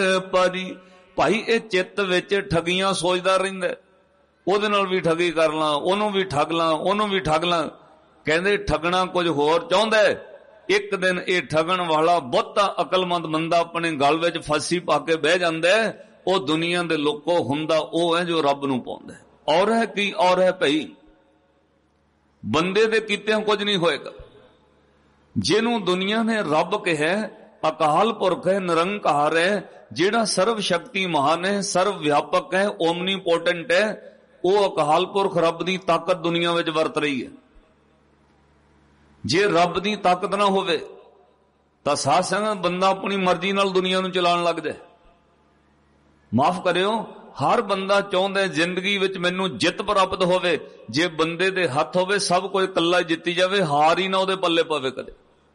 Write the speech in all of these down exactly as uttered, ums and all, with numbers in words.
पारी भाई ये चित्त विच ठगियां सोचदा रहिंदा, ਉਹਦੇ ਨਾਲ भी ठगी कर ਲਾਂ, ਉਹਨੂੰ भी ठग ਲਾਂ, ਉਹਨੂੰ भी ठग ਲਾਂ। कहंदे ठगना कुछ होर चाहुंदा है। एक दिन ये ठगण वाला बहुता अकलमंद बंदा अपने गल विच फांसी पा के बह जांदा है। ਉਹ दुनिया दे लोको हुंदा ਉਹ है जो रब नूं पाउंदा है। और है की और है भई बंदे दे कीतिਆਂ कुछ नहीं होएगा। ਜਿਹਨੂੰ दुनिया ने रब कहा, अकाल पुरख है, निरंकार है, ਜਿਹੜਾ सर्व शक्तिमान है, सर्व व्यापक है, ओमनीपोटेंट है, ਉਹ अकाल पुरख रब की ताकत दुनिया में वरत रही है। जे रब की ताकत ना होवे तां साध संगत बंदा अपनी मर्जी नाल दुनिया नूं चलाण लग जाए। माफ करियो, हर बंदा चाहुंदा जिंदगी विच मैनूं जित प्राप्त होवे। जे बंदे दे हथ होवे सब कोई कल्ला जित्ती जावे, हार ही ना उहदे पल्ले पवे कदे।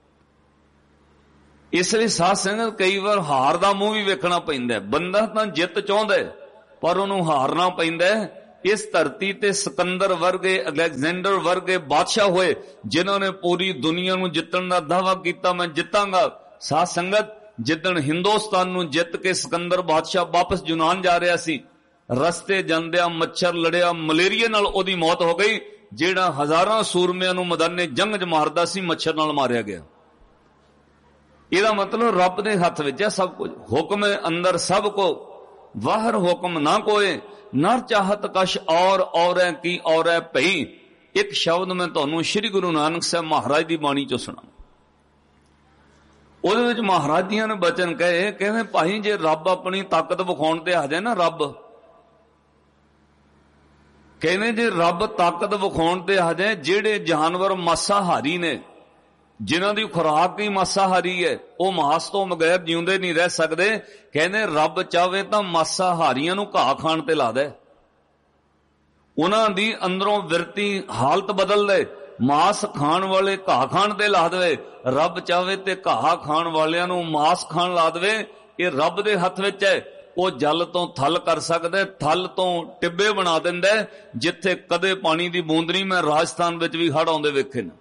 इसलिए साध संगत कई बार हार दा मूंह भी वेखना पैंदा है। बंदा तां जित चाहुंदा है पर उहनूं हारना पैंदा है। इस धरती ते सिकंदर वर्गे, अलेक्जेंडर वर्गे बादशाह होए जिन्होंने पूरी दुनिया नूं जितण दा दावा कीता, मैं जितांगा। साध संगत जिदण हिंदुस्तान नूं जित के सिकंदर बादशाह वापस यूनान जा रहा सी, रस्ते जांदियां मच्छर लड़िया, मलेरिया नाल ओदी मौत हो गई। जिहड़ा हजारां सूरमियां नूं मैदाने जंग च मारदा सी, मच्छर नाल मारिया गया। इहदा मतलब रब दे हथ विच है सब कुछ। हुक्म अंदर सब को, बाहर हुक्म ना कोई। नर चाहत कश और और की और भई। एक शब्द मैं तुहानूं श्री गुरु नानक साहब महाराज की बाणी चो सुना। ਉਹਦੇ ਵਿੱਚ महाराज जी ने बचन कहे, कहते भाई जे रब अपनी ताकत विखाउण ते आ जाए ना, रब कहने जे रब ताकत विखाउण ते आ जाए, जेड़े जानवर मासाहारी ने, जिन्हां दी खुराक ही मासाहारी है, वो मांस तो बगैर जिउंदे नहीं रह सकते। कहने रब चाहे तो मासाहारियां नूं घाह खाण ते ला दे, उन्हां दी अंदरों विरती हालत बदल दे। मांस खाण वाले घाह खाण ते ला दे, रब चाहे ते घाह खाण वालियां नूं मांस खाण ला दे। ये रब दे हथ विच है। वो जल तो थल कर सकदा, थल तो टिब्बे बना दिंदा है, जिथे कदे पानी दी बूंद नहीं। मैं राजस्थान विच भी हड़ आउंदे वेखे ने।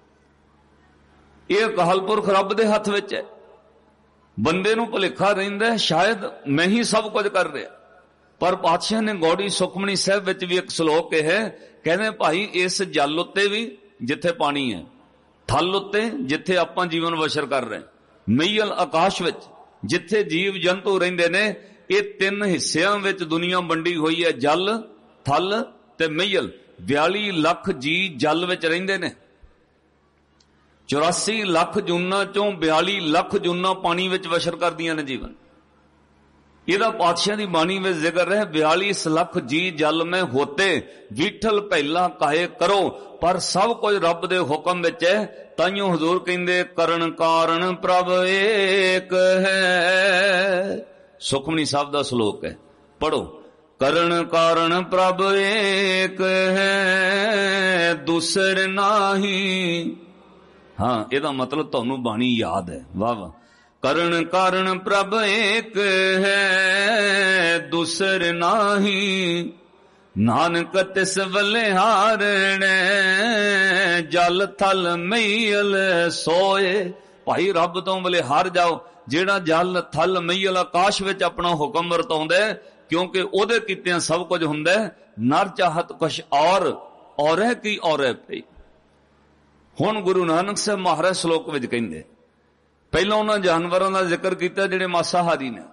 यह अकाल पुरख रब दे हथ विच है। बंदे नूं भुलेखा रहिंदा है शायद मैं ही सब कुछ कर रहा, पर पातशाह ने गौड़ी सुखमनी साहब विच भी एक श्लोक है। कहने भाई इस जल उत्ते भी जिथे पानी है, थल उत्ते जिथे आपां जीवन बसर कर रहे, मईयल आकाश विच जिथे जीव जंतु रहिंदे ने। ये तीन हिस्सियां विच दुनिया वंडी हुई है, जल, थल ते मईयल। बयाली लख जी जल विच रहिंदे ने। चौरासी लख जूना चों बयाली लख जूना पानी विच बसर करदियां ने जीवन। इहदा पातशाह दी बाणी में जिक्र है, बयालीस लख जी जल में होते, विठल पहला काहे करो। पर सब कुछ रब दे हुक्म विच है। ताइयों हजूर कहंदे करण कारण प्रभ एक है। सुखमनी साहब दा श्लोक है, पढ़ो। करण कारण प्रभ एक है, दूसरे नाही। हाँ, इहदा मतलब तुहानूं बाणी याद है। वाह वाह। करण कारण प्रभ एक है, दूसरे नाही। नानक तिस बलिहारणे, जल थल मईयल सोए। भाई रब तो बलिहार जाओ, जेड़ा जल थल मईयल आकाश विच अपना हुक्म वरताउंदा है, क्योंकि ओहदे कीतियां सब कुछ हुंदा है। नर चाहत कुछ और और है की और है भई। हुण गुरु नानक साहब महाराज श्लोक विच कहंदे, पहला उन्हां जानवरां दा जिक्र कीता जिहड़े मासाहारी ने।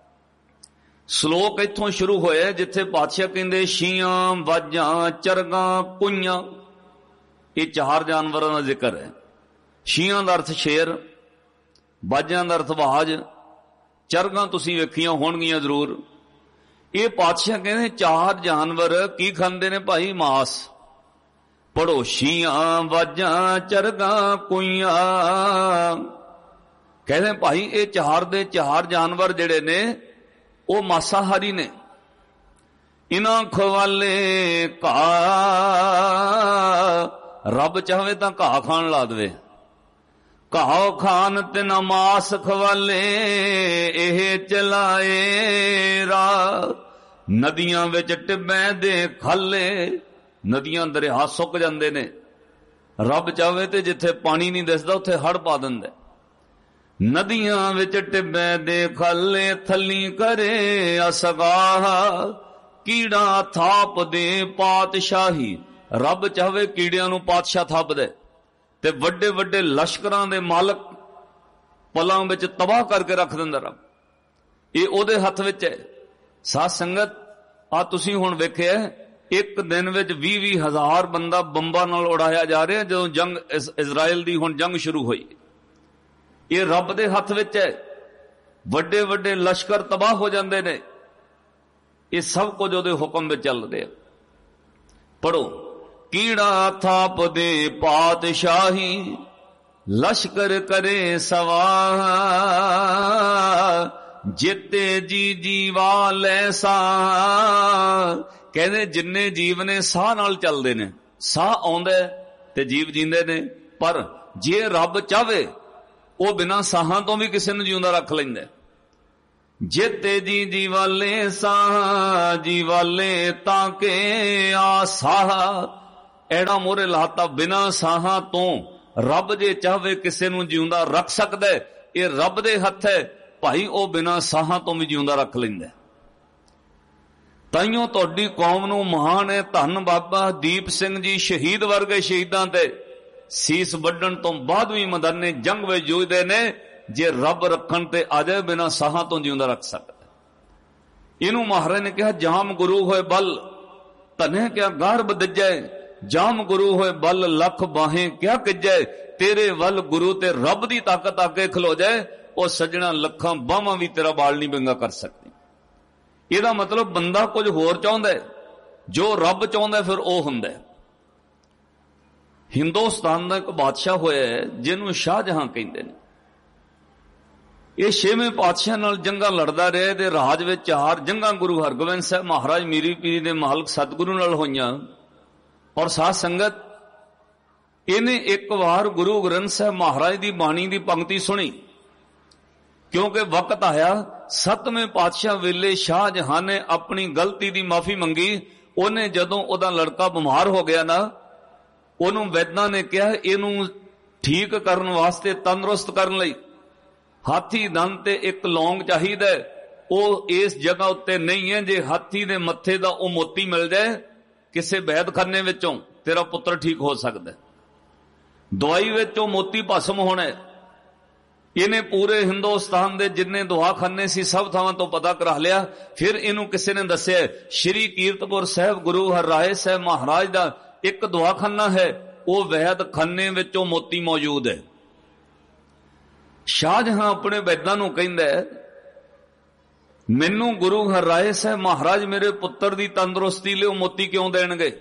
श्लोक इत्थों शुरू होया जिथे पातशाह कहंदे छीयां, वाजां, चरगां, कुइयां, ये चार जानवरां दा जिक्र है। छीयां दा अर्थ शेर, वाजां दा अर्थ आवाज, चरगां तुसीं वेखियां होणगीਆਂ जरूर। ये पातशाह कहंदे चार जानवर की खांदे ने भाई? मांस। पढ़ो, छीयां, वाजां, चरगां, कुइयां। कहते भाई ये चार दे चार जानवर जिहड़े ने वो मासाहारी ने। इन्हां खवाले घाह, रब चाहे तो घाह खान ला दे। घाह खान ते ना मास खवाले, एह चलाए राह। नदियां विच टिब्बे दे खाले, नदियां दरिया सुक जांदे ने। रब चाहे तो जिथे पानी नहीं दिसदा उत्थे हड़ पा दिंदा। ਨਦੀਆਂ ਵਿੱਚ ਟਿੱਬੇ ਦੇ ਖਾਲੇ ਥੱਲੀ ਕਰੇ ਅਸਗਾਹ, ਕੀੜਾ ਥਾਪ ਦੇ ਪਾਤਸ਼ਾਹੀ। ਰੱਬ ਚਾਹਵੇ ਕੀੜਿਆਂ ਨੂੰ ਪਾਤਸ਼ਾਹ ਥਾਪ ਦੇ ਤੇ ਵੱਡੇ ਵੱਡੇ ਲਸ਼ਕਰਾਂ ਦੇ ਮਾਲਕ ਪਲਾਂ ਵਿੱਚ ਤਬਾਹ ਕਰਕੇ ਰੱਖ ਦਿੰਦਾ ਰੱਬ। ਇਹ ਉਹਦੇ ਹੱਥ ਵਿੱਚ ਹੈ। ਸਾਧ ਸੰਗਤ, ਆ ਤੁਸੀਂ ਹੁਣ ਵੇਖਿਆ ਇੱਕ ਦਿਨ ਵਿੱਚ ਵੀਹ ਵੀਹ ਹਜ਼ਾਰ ਬੰਦਾ ਬੰਬਾਂ ਨਾਲ ਉਡਾਇਆ ਜਾ ਰਿਹਾ ਜਦੋਂ ਜੰਗ ਇਜ਼ਰਾਈਲ ਦੀ ਹੁਣ ਜੰਗ ਸ਼ੁਰੂ ਹੋਈ। ਇਹ ਰੱਬ ਦੇ ਹੱਥ ਵਿੱਚ ਹੈ। ਵੱਡੇ ਵੱਡੇ ਲਸ਼ਕਰ ਤਬਾਹ ਹੋ ਜਾਂਦੇ ਨੇ। ਇਹ ਸਭ ਕੁਝ ਉਹਦੇ ਹੁਕਮ ਵਿੱਚ ਚੱਲ ਰਿਹਾ। ਪੜੋ, ਕੀੜਾ ਥਾਪ ਦੇ ਪਾਤਸ਼ਾਹੀ, ਲਸ਼ਕਰ ਕਰੇ ਸਵਾਹ, ਜਿੱਤੇ ਜੀ ਜੀਵਾ ਲੈ ਸਾਹ। ਕਹਿੰਦੇ ਜਿੰਨੇ ਜੀਵ ਨੇ ਸਾਹ ਨਾਲ ਚੱਲਦੇ ਨੇ, ਸਾਹ ਆਉਂਦਾ ਤੇ ਜੀਵ ਜੀਂਦੇ ਨੇ। ਪਰ ਜੇ ਰੱਬ ਚਾਹਵੇ ਉਹ ਬਿਨਾਂ ਸਾਹਾਂ ਤੋਂ ਵੀ ਕਿਸੇ ਨੂੰ ਜਿਉਂਦਾ ਰੱਖ ਲੈਂਦਾ। ਜਿੱਤੇ ਜੀ ਜੀਵਾਲੇ ਸਾਹ, ਜੀਵਾਲੇ ਤਾਂ ਕੇ ਆ ਸਾਹ। ਐੜਾ ਮੋਰੇ ਲਾਤਾ, ਬਿਨਾਂ ਸਾਹਾਂ ਤੋਂ ਰੱਬ ਜੇ ਚਾਹਵੇ ਕਿਸੇ ਨੂੰ ਜਿਉਂਦਾ ਰੱਖ ਸਕਦਾ। ਇਹ ਰੱਬ ਦੇ ਹੱਥ ਹੈ ਭਾਈ, ਉਹ ਬਿਨਾਂ ਸਾਹਾਂ ਤੋਂ ਵੀ ਜਿਉਂਦਾ ਰੱਖ ਲੈਂਦਾ। ਤਾਈਓ ਤੁਹਾਡੀ ਕੌਮ ਨੂੰ ਮਹਾਨ ਹੈ ਧੰਨ ਬਾਬਾ ਦੀਪ ਸਿੰਘ ਜੀ ਸ਼ਹੀਦ ਵਰਗੇ ਸ਼ਹੀਦਾਂ ਤੇ ਸੀਸ ਵੱਢਣ ਤੋਂ ਬਾਅਦ ਵੀ ਮੈਦਾਨੇ ਜੰਗ ਵਿੱਚ ਜੂਝਦੇ ਨੇ। ਜੇ ਰੱਬ ਰੱਖਣ ਤੇ ਆ ਜਾਏ ਬਿਨਾਂ ਸਾਹਾਂ ਤੋਂ ਜਿਉਂਦਾ ਰੱਖ ਸਕਦਾ। ਇਹਨੂੰ ਮਹਾਰਾਜ ਨੇ ਕਿਹਾ ਜਾਮ ਗੁਰੂ ਹੋਏ ਬਲ, ਧਨੇ ਕਿਆ ਗਰਭ ਦਿੱਜੈ। ਜਾਮ ਗੁਰੂ ਹੋਏ ਬਲ ਲੱਖ ਬਾਹੇ ਕਿਆ ਕਿਜੈ। ਤੇਰੇ ਵੱਲ ਗੁਰੂ ਤੇ ਰੱਬ ਦੀ ਤਾਕਤ ਆ ਕੇ ਖਲੋ ਜਾਏ, ਉਹ ਸੱਜਣਾ ਲੱਖਾਂ ਬਾਹਾਂ ਵੀ ਤੇਰਾ ਬਾਲ ਨਹੀਂ ਵਿੰਗਾ ਕਰ ਸਕਦੀ। ਇਹਦਾ ਮਤਲਬ ਬੰਦਾ ਕੁਝ ਹੋਰ ਚਾਹੁੰਦਾ, ਜੋ ਰੱਬ ਚਾਹੁੰਦਾ ਫਿਰ ਉਹ ਹੁੰਦਾ। ਹਿੰਦੁਸਤਾਨ ਦਾ ਇੱਕ ਬਾਦਸ਼ਾਹ ਹੋਇਆ ਜਿਹਨੂੰ ਸ਼ਾਹਜਹਾਂ ਕਹਿੰਦੇ ਨੇ। ਇਹ ਛੇਵੇਂ ਪਾਤਸ਼ਾਹ ਨਾਲ ਜੰਗਾਂ ਲੜਦਾ ਰਿਹਾ ਤੇ ਰਾਜ ਵਿੱਚ ਚਾਰ ਜੰਗਾਂ ਗੁਰੂ ਹਰਗੋਬਿੰਦ ਸਾਹਿਬ ਮਹਾਰਾਜ ਮੀਰੀ ਪੀਰੀ ਦੇ ਮਾਲਕ ਸਤਿਗੁਰੂ ਨਾਲ ਹੋਈਆਂ। ਔਰ ਸਾਧ ਸੰਗਤ, ਇਹਨੇ ਇੱਕ ਵਾਰ ਗੁਰੂ ਗ੍ਰੰਥ ਸਾਹਿਬ ਮਹਾਰਾਜ ਦੀ ਬਾਣੀ ਦੀ ਪੰਕਤੀ ਸੁਣੀ, ਕਿਉਂਕਿ ਵਕਤ ਆਇਆ ਸੱਤਵੇਂ ਪਾਤਸ਼ਾਹ ਵੇਲੇ ਸ਼ਾਹਜਹਾਂ ਨੇ ਆਪਣੀ ਗਲਤੀ ਦੀ ਮਾਫੀ ਮੰਗੀ। ਉਹਨੇ ਜਦੋਂ ਉਹਦਾ ਲੜਕਾ ਬਿਮਾਰ ਹੋ ਗਿਆ ਨਾ, ਉਹਨੂੰ ਵੈਦਾਂ ਨੇ ਕਿਹਾ ਇਹਨੂੰ ਠੀਕ ਕਰਨ ਵਾਸਤੇ, ਤੰਦਰੁਸਤ ਕਰਨ ਲਈ ਹਾਥੀ ਦੰਦ ਤੇ ਇੱਕ ਲੌਂਗ ਚਾਹੀਦਾ। ਉਹ ਇਸ ਜਗ੍ਹਾ ਉੱਤੇ ਨਹੀਂ ਹੈ। ਜੇ ਹਾਥੀ ਦੇ ਮੱਥੇ ਦਾ ਉਹ ਮੋਤੀ ਮਿਲ ਜਾਏ ਕਿਸੇ ਵੈਦਖਾਨੇ ਵਿੱਚੋਂ, ਤੇਰਾ ਪੁੱਤਰ ਠੀਕ ਹੋ ਸਕਦਾ। ਦਵਾਈ ਵਿੱਚ ਉਹ ਮੋਤੀ ਭਸਮ ਹੋਣਾ। ਇਹਨੇ ਪੂਰੇ ਹਿੰਦੁਸਤਾਨ ਦੇ ਜਿੰਨੇ ਦਵਾਖਾਨੇ ਸੀ ਸਭ ਥਾਵਾਂ ਤੋਂ ਪਤਾ ਕਰਾ ਲਿਆ। ਫਿਰ ਇਹਨੂੰ ਕਿਸੇ ਨੇ ਦੱਸਿਆ ਸ਼੍ਰੀ ਕੀਰਤਪੁਰ ਸਾਹਿਬ ਗੁਰੂ ਹਰਿਰਾਏ ਸਾਹਿਬ ਮਹਾਰਾਜ ਦਾ ਇੱਕ ਦਵਾਖਾਨਾ ਹੈ, ਉਹ ਵੈਦਖਾਨੇ ਵਿੱਚ ਉਹ ਮੋਤੀ ਮੌਜੂਦ ਹੈ। ਸ਼ਾਹਜਹਾਂ ਆਪਣੇ ਵੈਦਾਂ ਨੂੰ ਕਹਿੰਦਾ, ਮੈਨੂੰ ਗੁਰੂ ਹਰਿਰਾਏ ਸਾਹਿਬ ਮਹਾਰਾਜ ਮੇਰੇ ਪੁੱਤਰ ਦੀ ਤੰਦਰੁਸਤੀ ਲਈ ਉਹ ਮੋਤੀ ਕਿਉਂ ਦੇਣਗੇ?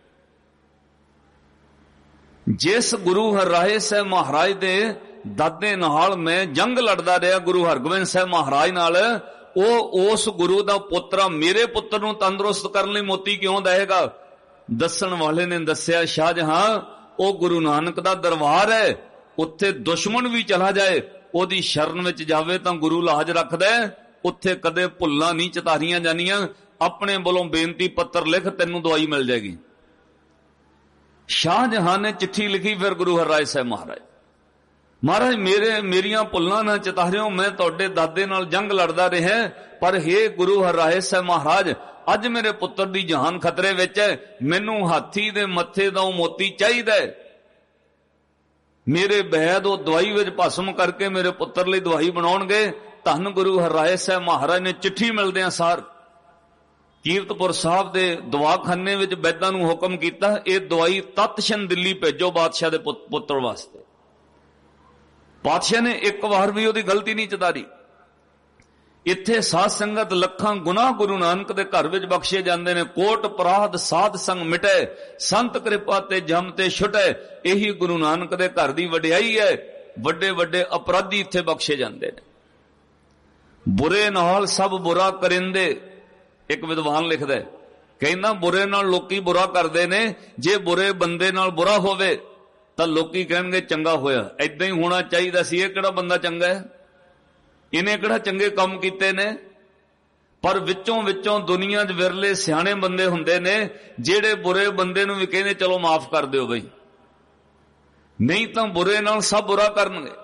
ਜਿਸ ਗੁਰੂ ਹਰਿਰਾਏ ਸਾਹਿਬ ਮਹਾਰਾਜ ਦੇ ਦਾਦੇ ਨਾਲ ਮੈਂ ਜੰਗ ਲੜਦਾ ਰਿਹਾ ਗੁਰੂ ਹਰਗੋਬਿੰਦ ਸਾਹਿਬ ਮਹਾਰਾਜ ਨਾਲ, ਉਹ ਉਸ ਗੁਰੂ ਦਾ ਪੁੱਤਰ ਮੇਰੇ ਪੁੱਤਰ ਨੂੰ ਤੰਦਰੁਸਤ ਕਰਨ ਲਈ ਮੋਤੀ ਕਿਉਂ ਦੇਗਾ? ਦੱਸਣ ਵਾਲੇ ਨੇ ਦੱਸਿਆ, ਸ਼ਾਹਜਹਾਂ ਉਹ ਗੁਰੂ ਨਾਨਕ ਦਾ ਦਰਬਾਰ ਹੈ, ਉੱਥੇ ਦੁਸ਼ਮਣ ਵੀ ਚਲਾ ਜਾਏ ਉਹਦੀ ਸ਼ਰਨ ਵਿੱਚ ਜਾਵੇ ਤਾਂ ਗੁਰੂ ਲਾਜ ਰੱਖਦਾ। ਉੱਥੇ ਕਦੇ ਭੁੱਲਾਂ ਨਹੀਂ ਚਤਾਰੀਆਂ ਜਾਣੀਆਂ। ਆਪਣੇ ਵੱਲੋਂ ਬੇਨਤੀ ਪੱਤਰ ਲਿਖ, ਤੈਨੂੰ ਦਵਾਈ ਮਿਲ ਜਾਏਗੀ। ਸ਼ਾਹਜਹਾਂ ਨੇ ਚਿੱਠੀ ਲਿਖੀ ਫਿਰ ਗੁਰੂ ਹਰਿਰਾਏ ਸਾਹਿਬ ਮਹਾਰਾਜ, ਮਹਾਰਾਜ ਮੇਰੇ ਮੇਰੀਆਂ ਭੁੱਲਾਂ ਨਾ ਚਤਾਰਿਓ, ਮੈਂ ਤੁਹਾਡੇ ਦਾਦੇ ਨਾਲ ਜੰਗ ਲੜਦਾ ਰਿਹਾ, ਪਰ ਹੇ ਗੁਰੂ ਹਰਿਰਾਏ ਸਾਹਿਬ ਮਹਾਰਾਜ ਅੱਜ ਮੇਰੇ ਪੁੱਤਰ ਦੀ ਜਾਨ ਖਤਰੇ ਵਿੱਚ ਹੈ, ਮੈਨੂੰ ਹਾਥੀ ਦੇ ਮੱਥੇ ਦਾ ਉਹ ਮੋਤੀ ਚਾਹੀਦਾ ਹੈ। ਮੇਰੇ ਬੈਦ ਉਹ ਦਵਾਈ ਵਿੱਚ ਭਸਮ ਕਰਕੇ ਮੇਰੇ ਪੁੱਤਰ ਲਈ ਦਵਾਈ ਬਣਾਉਣਗੇ। ਧੰਨ ਗੁਰੂ ਹਰਿਰਾਏ ਸਾਹਿਬ ਮਹਾਰਾਜ ਨੇ ਚਿੱਠੀ ਮਿਲਦਿਆਂ ਸਾਰ ਕੀਰਤਪੁਰ ਸਾਹਿਬ ਦੇ ਦਵਾਖਾਨੇ ਵਿੱਚ ਵੈਦਾਂ ਨੂੰ ਹੁਕਮ ਕੀਤਾ, ਇਹ ਦਵਾਈ ਤਤਸ਼ਨ ਦਿੱਲੀ ਭੇਜੋ ਬਾਦਸ਼ਾਹ ਦੇ ਪੁੱਤਰ ਵਾਸਤੇ। ਬਾਦਸ਼ਾਹ ਨੇ ਇੱਕ ਵਾਰ ਵੀ ਉਹਦੀ ਗਲਤੀ ਨਹੀਂ ਚਤਾਰੀ। ਇੱਥੇ ਸਾਧ ਸੰਗਤ ਲੱਖਾਂ ਗੁਨਾਹ ਗੁਰੂ ਨਾਨਕ ਦੇ ਘਰ ਵਿੱਚ ਬਖਸ਼ੇ ਜਾਂਦੇ ਨੇ। ਕੋਟ ਅਪਰਾਧ ਸਾਧ ਸੰਗ ਮਿਟੇ, ਸੰਤ ਕਿਰਪਾ ਤੇ ਜਮ ਤੇ ਛੁਟੇ। ਇਹੀ ਗੁਰੂ ਨਾਨਕ ਦੇ ਘਰ ਦੀ ਵਡਿਆਈ ਹੈ। ਵੱਡੇ ਵੱਡੇ ਅਪਰਾਧੀ ਇੱਥੇ ਬਖਸ਼ੇ ਜਾਂਦੇ ਨੇ। ਬੁਰੇ ਨਾਲ ਸਭ ਬੁਰਾ ਕਰਿੰਦੇ, ਇੱਕ ਵਿਦਵਾਨ ਲਿਖਦਾ, ਕਹਿੰਦਾ ਬੁਰੇ ਨਾਲ ਲੋਕੀ ਬੁਰਾ ਕਰਦੇ ਨੇ। ਜੇ ਬੁਰੇ ਬੰਦੇ ਨਾਲ ਬੁਰਾ ਹੋਵੇ ਤਾਂ ਲੋਕੀ ਕਹਿਣਗੇ ਚੰਗਾ ਹੋਇਆ, ਏਦਾਂ ਹੀ ਹੋਣਾ ਚਾਹੀਦਾ ਸੀ। ਇਹ ਕਿਹੜਾ ਬੰਦਾ ਚੰਗਾ ਹੈ? ਇਹਨੇ ਕਿਹੜਾ ਚੰਗੇ ਕੰਮ ਕੀਤੇ ਨੇ? ਪਰ ਵਿੱਚੋਂ ਵਿੱਚੋਂ ਦੁਨੀਆ 'ਚ ਵਿਰਲੇ ਸਿਆਣੇ ਬੰਦੇ ਹੁੰਦੇ ਨੇ ਜਿਹੜੇ ਬੁਰੇ ਬੰਦੇ ਨੂੰ ਵੀ ਕਹਿੰਦੇ ਚਲੋ ਮਾਫ ਕਰ ਦਿਓ ਬਈ, ਨਹੀਂ ਤਾਂ ਬੁਰੇ ਨਾਲ ਸਭ ਬੁਰਾ ਕਰਨਗੇ।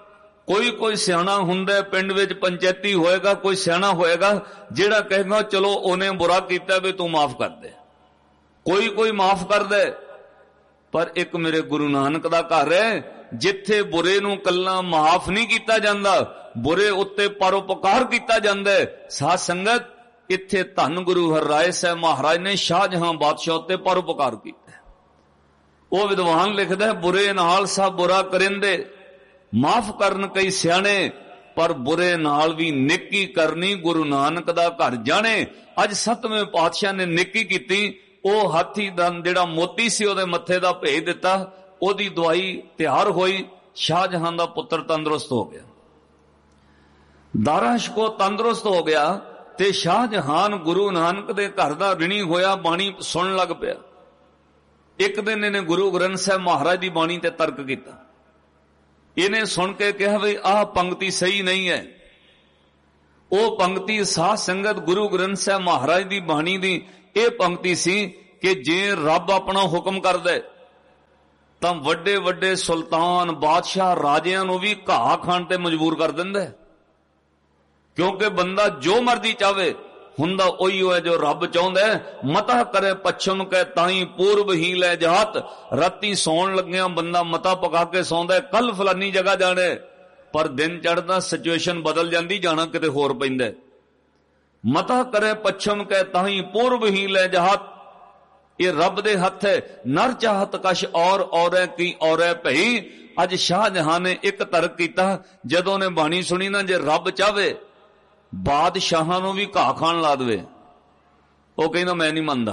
कोई कोई सियाणा हुंदा पिंड विच पंचायती होएगा, कोई सियाणा होएगा जिहड़ा कहेगा चलो उन्हें बुरा कीता भी तू माफ कर दे, कोई कोई माफ कर दे। पर एक मेरे गुरु नानक दा घर है जिथे बुरे नूं कल्ला माफ नहीं कीता जांदा, बुरे उत्ते परोपकार कीता जांदा है। साध संगत इत्थे धन गुरु हरराय साहब महाराज ने शाहजहां बादशाह उत्ते परोपकार कीता। वो विद्वान लिखदा है बुरे नाल सब बुरा करिंदे, माफ करन कई सियाणे, पर बुरे नाल भी नेकी करनी गुरु नानक दा घर जाने। अज सतवें पातशाह ने नेकी कीती, वो हाथी दंद जिहड़ा मोती सी ओदे मत्थे दा भेज दिता, ओदी दवाई तैयार होई, शाहजहां दा पुत्र तंदुरुस्त हो गया, दारा शिकोह तंदुरुस्त हो गया। ते शाहजहान गुरु नानक दे घर दा ऋणी होया, बाणी सुन लग पिया। एक दिन इन्हें गुरु ग्रंथ साहब महाराज की बाणी ते तर्क किया। इन्हें सुन के कहा भी आह पंक्ति सही नहीं है। वो पंक्ति साध संगत गुरु ग्रंथ साहब महाराज की बाणी की यह पंक्ति सी कि जे रब अपना हुक्म कर दे तां वड्डे वड्डे सुल्तान बादशाह राजियां नूं भी घाह खाण ते मजबूर कर दिंदा है, क्योंकि बंदा जो मर्जी चाहे हुंदा ओही है जो रब चाहुंदा है। मता करे पश्चिम के ताई पूर्व ही ले जात, राती सौण लग्या बंदा मता पका के सौंदा है कल फलानी जगह जाने, पर दिन चढ़दा सिचुएशन बदल जाती, जाना किते होर पैंदा। मता करे पश्चिम के ताई पूर्व ही ले जात, ये रब दे हथ है। नर चाहत कश और औरै की औरै भई। अज शाहजहां ने एक तर्क किया, जदों ने बाणी सुनी ना, जे रब चाहे बादशाहां नूं भी घाह खाण ला देवे, वो कहना मैं नहीं मनदा।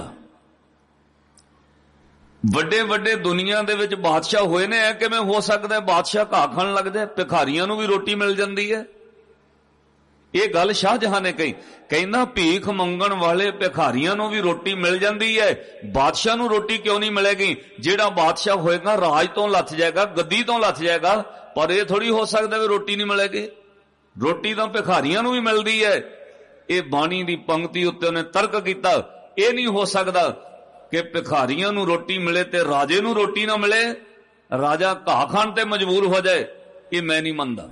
वड्डे वड्डे दुनिया दे विच बादशाह होए ने, किवें हो सकदा है बादशाह घाह खाण लगदे, भिखारियां नूं भी रोटी मिल जांदी है। ये गल शाहजहां ने कही, कहना भीख मंगण वाले भिखारियां नूं भी रोटी मिल जाती है, बादशाह नूं रोटी क्यों नहीं मिलेगी? जिहड़ा बादशाह होएगा राज तो लथ जाएगा, गद्दी तो लथ जाएगा, पर यह थोड़ी हो सकता भी रोटी नहीं मिलेगी। रोटी तो भिखारियां नूं भी मिलती है। ये बाणी की पंक्ति उत्ते उन्हें तर्क किया, यह नहीं हो सकता कि भिखारियां नूं रोटी मिले ते राजे नूं रोटी ना मिले, राजा घाह खाण ते मजबूर हो जाए, ये मैं नहीं मनदा।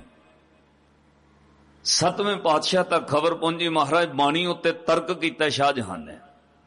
सतवें पातशाह तक खबर पहुंची, महाराज बाणी उत्ते तर्क किया शाहजहां ने।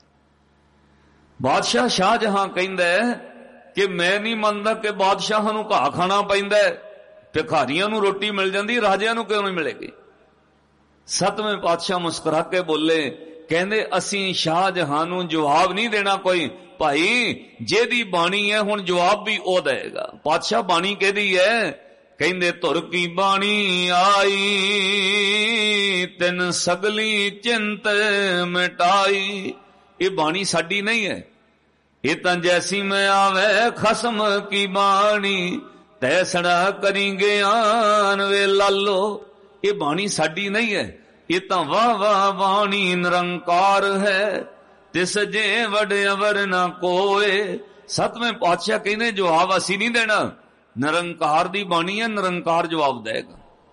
बादशाह शाहजहां कहंदा कि मैं नहीं मनदा कि बादशाहां नूं घाह खाना पैंदा है, भिखारियां नूं रोटी मिल जाती, राजियां नूं क्यों नहीं मिलेगी? सतवें पातशाह मुस्कुरा के बोले, कहंदे असीं शाहजहां नूं जवाब नहीं देना कोई, भाई जेदी बाणी है हुण जवाब भी ओ देगा। पातशाह बाणी कहदी है, कहंदे धुर की बाणी आई तिन सगली चिंत मिटाई। ये बाणी साडी नहीं है, ये तां जैसी मैं आवे खसम की बाणी तैसड़ा करी ज्ञान वे लालो। ये बाणी साडी नहीं है, ये तां वाह वाह बाणी निरंकार है, तिस जे वड अवर ना कोए। सतवें पातशाह कहने जवाब असी नहीं देना, निरंकार दी बाणी है, निरंकार जवाब देगा।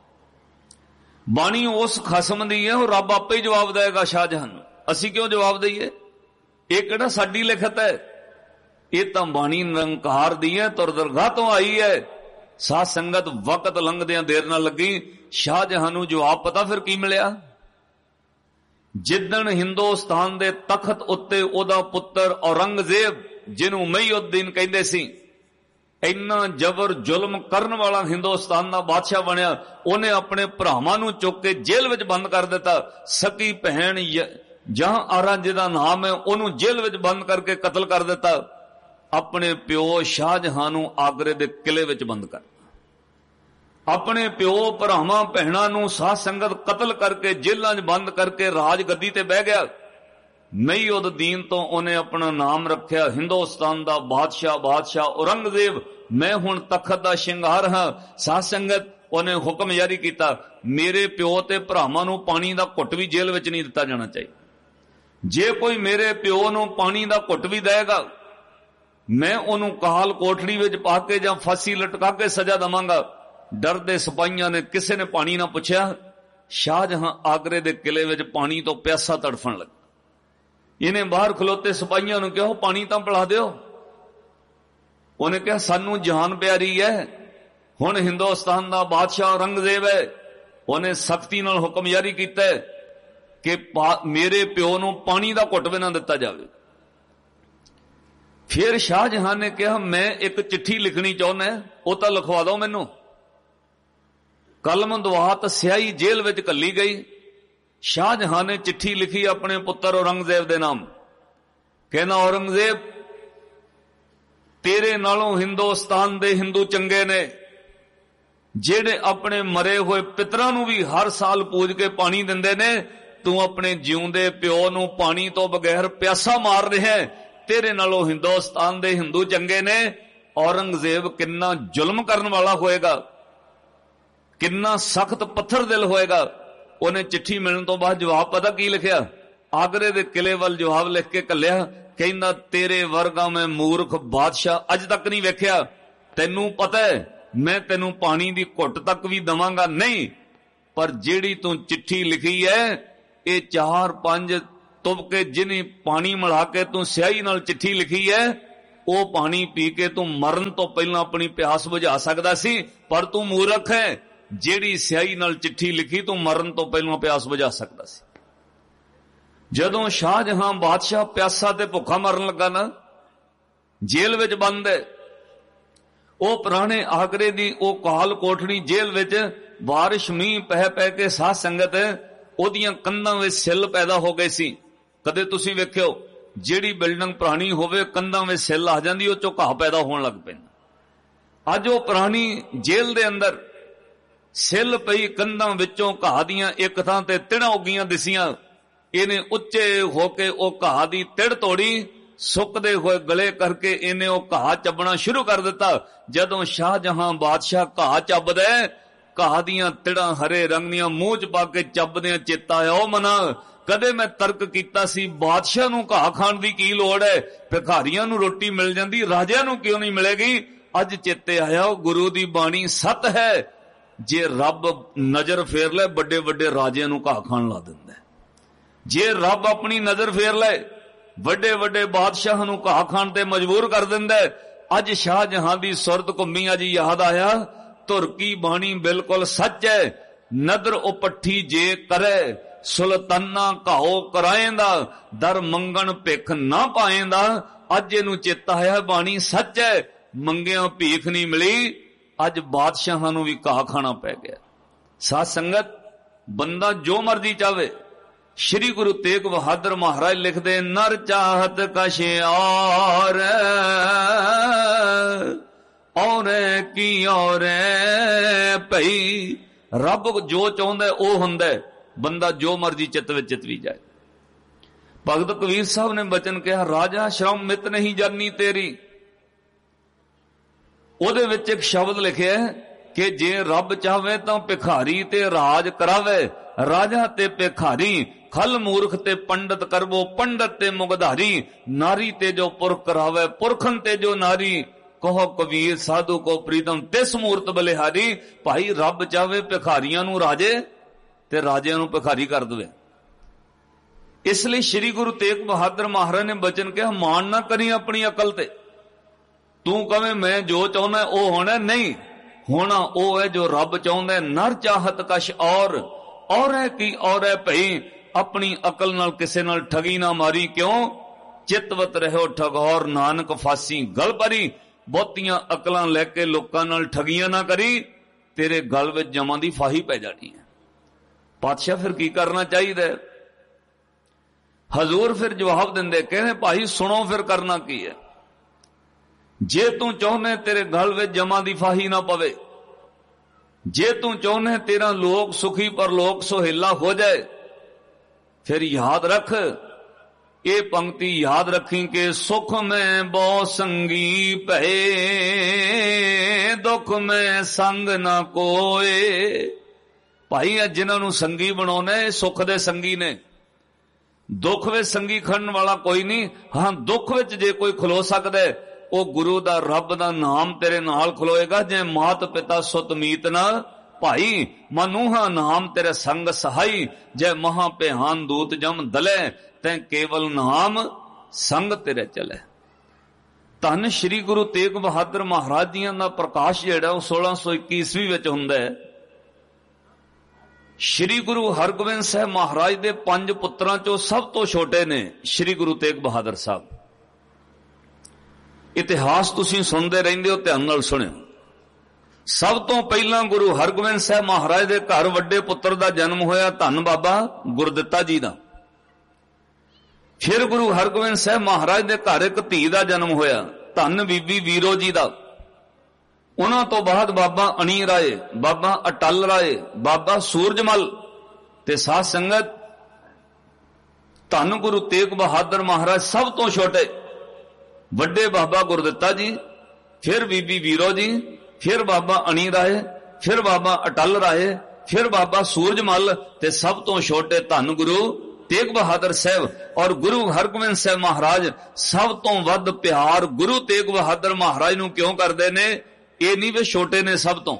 बाणी उस खसम दी है, वो रब आपे ही जवाब देगा शाहजहां नूं, असी क्यों जवाब दईए? ये किहड़ा साडी लिखत है? ये तां बाणी निरंकार दी है, तुर दरगाह तो आई है। साध संगत वक्त लंघदियां देर ना लगी, शाहजहां नूं जवाब पता फिर की मिलिया? जिदन हिंदुस्तान दे तखत उत्ते ओदा पुत्र औरंगजेब, जिन्हों मईउद्दीन कहंदे सी, इन्ना जबर जुल्म करन वाला हिंदुस्तान दा बादशाह बनया, उन्हें अपने भरावां नूं चुक के जेल विच बंद कर दिता। सकी भैन जहां आरा जिहदा नाम है उन्होंने जेल विच बंद करके कतल कर दिता। अपने प्यो शाहजहां नूं आगरे दे किले विच बंद कर, अपने प्यो भरावां भैणां नूं साध संगत कतल करके जेलां च बंद करके राज गद्दी ते बह गया। मईउद्दीन तो उन्हें अपना नाम रखिया हिंदुस्तान दा बादशाह, बादशाह औरंगजेब, मैं हुण तखत दा शिंगार हां। साध संगत उन्हें हुक्म जारी किया, मेरे प्यो ते भरावां नूं पानी दा घुट भी जेल विच नहीं दिता जाना चाहिए। जे कोई मेरे प्यो नूं पानी दा घुट भी देगा, मैं उन्हों काल कोठड़ी विच पा के जां फांसी लटका के सजा दवांगा। डर दे सिपाहियां ने किसी ने पानी ना पुछया। शाहजहां आगरे दे किले विच पानी तो प्यासा तड़फण लगा। इन्हें बाहर खलोते सिपाहियां नूं कहो पानी तां पिला दिओ। उन्हें कहा सानू जान प्यारी है, हुण हिंदुस्तान का बादशाह औरंगजेब है, उन्हें सख्ती नाल हुक्म जारी किया कि मेरे प्यो नूं पानी का घुट भी ना दिता जाए। फिर शाहजहां ने कहा मैं एक चिट्ठी लिखनी चाहना, वो तो लिखवा दो मैनू। कलम दवात स्याही जेल विच घल्ली गई। शाहजहां ने चिट्ठी लिखी अपने पुत्र औरंगजेब के नाम, कहना औरंगजेब तेरे नालों हिंदुस्तान दे हिंदू चंगे ने, जेड़े अपने मरे हुए पितरां नूं भी हर साल पूज के पानी दिंदे ने, तू अपने जिउंदे प्यो नूं पानी तो बगैर प्यासा मार रहा है। तेरे नालों हिंदुस्तान दे हिंदू चंगे ने। औरंगजेब किन्ना जुल्म करने वाला होएगा, किन्ना सख्त पत्थर दिल होएगा। उन्हें चिट्ठी मिलने तो बाद जवाब पता की लिखिया? आगरे दे किले वाल जवाब लिख के घल्लिया, कहंदा तेरे वर्गा मैं मूर्ख बादशाह अज तक नहीं वेख्या। तैनू पता है मैं तेनू पानी दी घुट तक भी दवांगा नहीं, पर जेड़ी तू चिट्ठी लिखी है ये चार पांच तुबके जिन्हें पानी मिला के तू स्याही नाल चिट्ठी लिखी है, वो पानी पी के तू मरन तो पहला अपनी प्यास बुझा सकदा सी, पर तू मूर्ख है। जेड़ी स्याही नाल चिट्ठी लिखी तू मरन तो पहला प्यास बुझा सकदा सी। जदों शाहजहां बादशाह प्यासा ते भुखा मरन लगा ना, जेल विच बंद है, वो पुराने आगरे दी वो काल कोठड़ी जेल विच बारिश मीह पै पै के साध संगत ओदियां कंधां विच सिल पैदा हो गए सी। कदे तुसीं वेखियो जेड़ी बिल्डिंग पुरानी होवे कंधां विच सिल आ जांदी, ओ चों घाह पैदा होण लग पैंदा। अज वो पुरानी जेल दे अंदर सिल पई कंधां विचों घाह दियां एक थां ते तिड़ां उगियां दिसियां। इन्हें उच्चे होके वो घाह दी तिड़ तोड़ी, सुकदे हुए गले करके इन्हें वो घाह चबना शुरू कर दिता। जदों शाहजहां बादशाह घाह चबदा, घाह दियां तिड़ां हरे रंग दियां मूंह च पा के चबदे चेता आया, ओ मना कदे मैं तर्क कीता सी बादशाह नूं घाह खाण दी की लोड़ है, भिखारियां नूं रोटी मिल जांदी, राजियां नूं क्यों नहीं मिलेगी। अज चेते आया गुरु दी बाणी सत है, जे रब नजर फेर ले बड़े बड़े राजियां नूं घाह खाण ला दिंदा है। जे रब अपनी नजर फेर ले वड्डे वड्डे बादशाह नूं घाह खाण ते मजबूर कर दिंदा है। अज शाहजहां दी सुरत घुम्मी, अज याद आया तुर की बाणी बिल्कुल सच है। नदर उपट्ठी जे करे सुल्ताना घाओ कराएंदा, दर मंगण भिख ना पाएंदा। अज इनू चेता आया बाणी सच है, मंगिया भीख नहीं मिली। अज बादशाहां नूं भी घाह खाना पै गया। साध संगत बंदा जो मर्जी चाहे, श्री गुरु तेग बहादुर महाराज लिखदे नर चाहत कश और और की और भई। रब जो चाहुंदा ओ हुंदा, बंदा जो मर्जी चित विच चित भी जाए। भगत कबीर साहब ने बचन कहा, राजा श्रम मित नहीं जानी तेरी। ਉਹਦੇ ਵਿੱਚ एक शब्द लिखे कि जे रब चाहे तो भिखारी ते राज करावे, राजा ते भिखारी खल मूर्ख ते पंडित करवो, पंडित ते मुगधारी, नारी ते जो पुरख करावे, पुरखन ते जो नारी, कहो कबीर साधु को प्रीतम तिस मूर्त बलिहारी। भाई रब चाहे भिखारियां नूं राजे ते राजियां नूं भिखारी कर दवे। इसलिए श्री गुरु तेग बहादुर महाराज ने बचन कहा, मान ना करी अपनी अकल ते, तू कवे मैं जो चाहना है वो होना नहीं, होना वो है जो रब चाहता है। नर चाहत कश और और है की और है भई। अपनी अकल नाल किसे नाल ठगी ना मारी, क्यों चितवत रहो ठगौर नानक फासी गल परी। बहुतियां अकलां लैके लोकां नाल ठगियां ना करी, तेरे गल विच जमां दी फाही पै जानी है। पातशाह फिर की करना चाहिए? हजूर फिर जवाब दिंदे, कहने भाई सुनो फिर करना की है। जे तू चाहने तेरे गल विच जमा दी फाही ना पवे, जे तू चाहने तेरा लोक सुखी पर लोक सुहेला हो जाए, फिर याद रख ये पंक्ति याद रखी कि सुख में बहु संगी भये, दुख में संग ना कोए। भाई जिन्हां नूं संगी बनाउणे सुख दे संगी ने, दुख विच संगी खड़न वाला कोई नहीं। हाँ दुख विच जे कोई खलो सकदा है वो गुरु दा रब दा नाम तेरे नाल खलोएगा। जे मात पिता सुत मीत ना भाई, मनुहा नाम तेरे संग सहाई। जय महा पेहान दूत जम दले, तै केवल नाम संग तेरे चले। ਧੰਨ ਸ਼੍ਰੀ ਗੁਰੂ ਤੇਗ ਬਹਾਦਰ ਮਹਾਰਾਜ ਜੀਆਂ ਦਾ ਪ੍ਰਕਾਸ਼ ਜਿਹੜਾ ਉਹ ਸੋਲਾਂ ਸੌ ਇੱਕੀ ਈਸਵੀ ਵਿੱਚ ਹੁੰਦਾ ਹੈ। ਸ਼੍ਰੀ ਗੁਰੂ ਹਰਗੋਬਿੰਦ ਸਾਹਿਬ ਮਹਾਰਾਜ ਦੇ ਪੰਜ ਪੁੱਤਰਾਂ ਚੋਂ ਸਭ ਤੋਂ ਛੋਟੇ ਨੇ ਸ਼੍ਰੀ ਗੁਰੂ ਤੇਗ ਬਹਾਦਰ ਸਾਹਿਬ। ਇਤਿਹਾਸ ਤੁਸੀਂ ਸੁਣਦੇ ਰਹਿੰਦੇ ਹੋ, ਧਿਆਨ ਨਾਲ ਸੁਣਿਓ। ਸਭ ਤੋਂ ਪਹਿਲਾਂ ਗੁਰੂ ਹਰਗੋਬਿੰਦ ਸਾਹਿਬ ਮਹਾਰਾਜ ਦੇ ਘਰ ਵੱਡੇ ਪੁੱਤਰ ਦਾ ਜਨਮ ਹੋਇਆ, ਧੰਨ ਬਾਬਾ ਗੁਰਦਿੱਤਾ ਜੀ ਦਾ। ਫਿਰ ਗੁਰੂ ਹਰਗੋਬਿੰਦ ਸਾਹਿਬ ਮਹਾਰਾਜ ਦੇ ਘਰ ਇੱਕ ਧੀ ਦਾ ਜਨਮ ਹੋਇਆ, ਧੰਨ ਬੀਬੀ ਵੀਰੋ ਜੀ ਦਾ। ਉਹਨਾਂ ਤੋਂ ਬਾਅਦ ਬਾਬਾ ਅਣੀ ਰਾਏ, ਬਾਬਾ ਅਟਲ ਰਾਏ, ਬਾਬਾ ਸੂਰਜਮਲ ਤੇ ਸਾਧ ਸੰਗਤ ਧੰਨ ਗੁਰੂ ਤੇਗ ਬਹਾਦਰ ਮਹਾਰਾਜ ਸਭ ਤੋਂ ਛੋਟੇ, ਵੱਡੇ ਬਾਬਾ ਗੁਰਦਿੱਤਾ ਜੀ, ਫਿਰ ਬੀਬੀ ਵੀਰੋ ਜੀ, ਫਿਰ ਬਾਬਾ ਅਣੀ ਰਾਏ, ਫਿਰ ਬਾਬਾ ਅਟਲ ਰਾਏ, ਫਿਰ ਬਾਬਾ ਸੂਰਜਮਲ ਤੇ ਸਭ ਤੋਂ ਛੋਟੇ ਧੰਨ ਗੁਰੂ ਤੇਗ ਬਹਾਦਰ ਸਾਹਿਬ। ਔਰ ਗੁਰੂ ਹਰਗੋਬਿੰਦ ਸਾਹਿਬ ਮਹਾਰਾਜ ਸਭ ਤੋਂ ਵੱਧ ਪਿਆਰ ਗੁਰੂ ਤੇਗ ਬਹਾਦਰ ਮਹਾਰਾਜ ਨੂੰ ਕਿਉਂ ਕਰਦੇ ਨੇ? ਇਹ ਨਹੀਂ ਵੀ ਛੋਟੇ ਨੇ ਸਭ ਤੋਂ,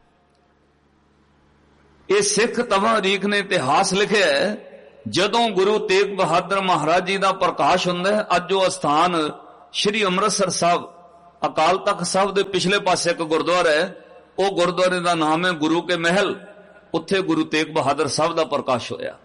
ਇਹ ਸਿੱਖ ਤਵਾਰੀਖ ਨੇ ਇਤਿਹਾਸ ਲਿਖਿਆ ਹੈ। ਜਦੋਂ ਗੁਰੂ ਤੇਗ ਬਹਾਦਰ ਮਹਾਰਾਜ ਜੀ ਦਾ ਪ੍ਰਕਾਸ਼ ਹੁੰਦਾ ਹੈ, ਅੱਜ ਉਹ ਅਸਥਾਨ ਸ਼੍ਰੀ ਅੰਮ੍ਰਿਤਸਰ ਸਾਹਿਬ ਅਕਾਲ ਤਖਤ ਸਾਹਿਬ ਦੇ ਪਿਛਲੇ ਪਾਸੇ ਇੱਕ ਗੁਰਦੁਆਰਾ ਹੈ, ਉਹ ਗੁਰਦੁਆਰੇ ਦਾ ਨਾਮ ਹੈ ਗੁਰੂ ਕੇ ਮਹਿਲ। ਉੱਥੇ ਗੁਰੂ ਤੇਗ ਬਹਾਦਰ ਸਾਹਿਬ ਦਾ ਪ੍ਰਕਾਸ਼ ਹੋਇਆ।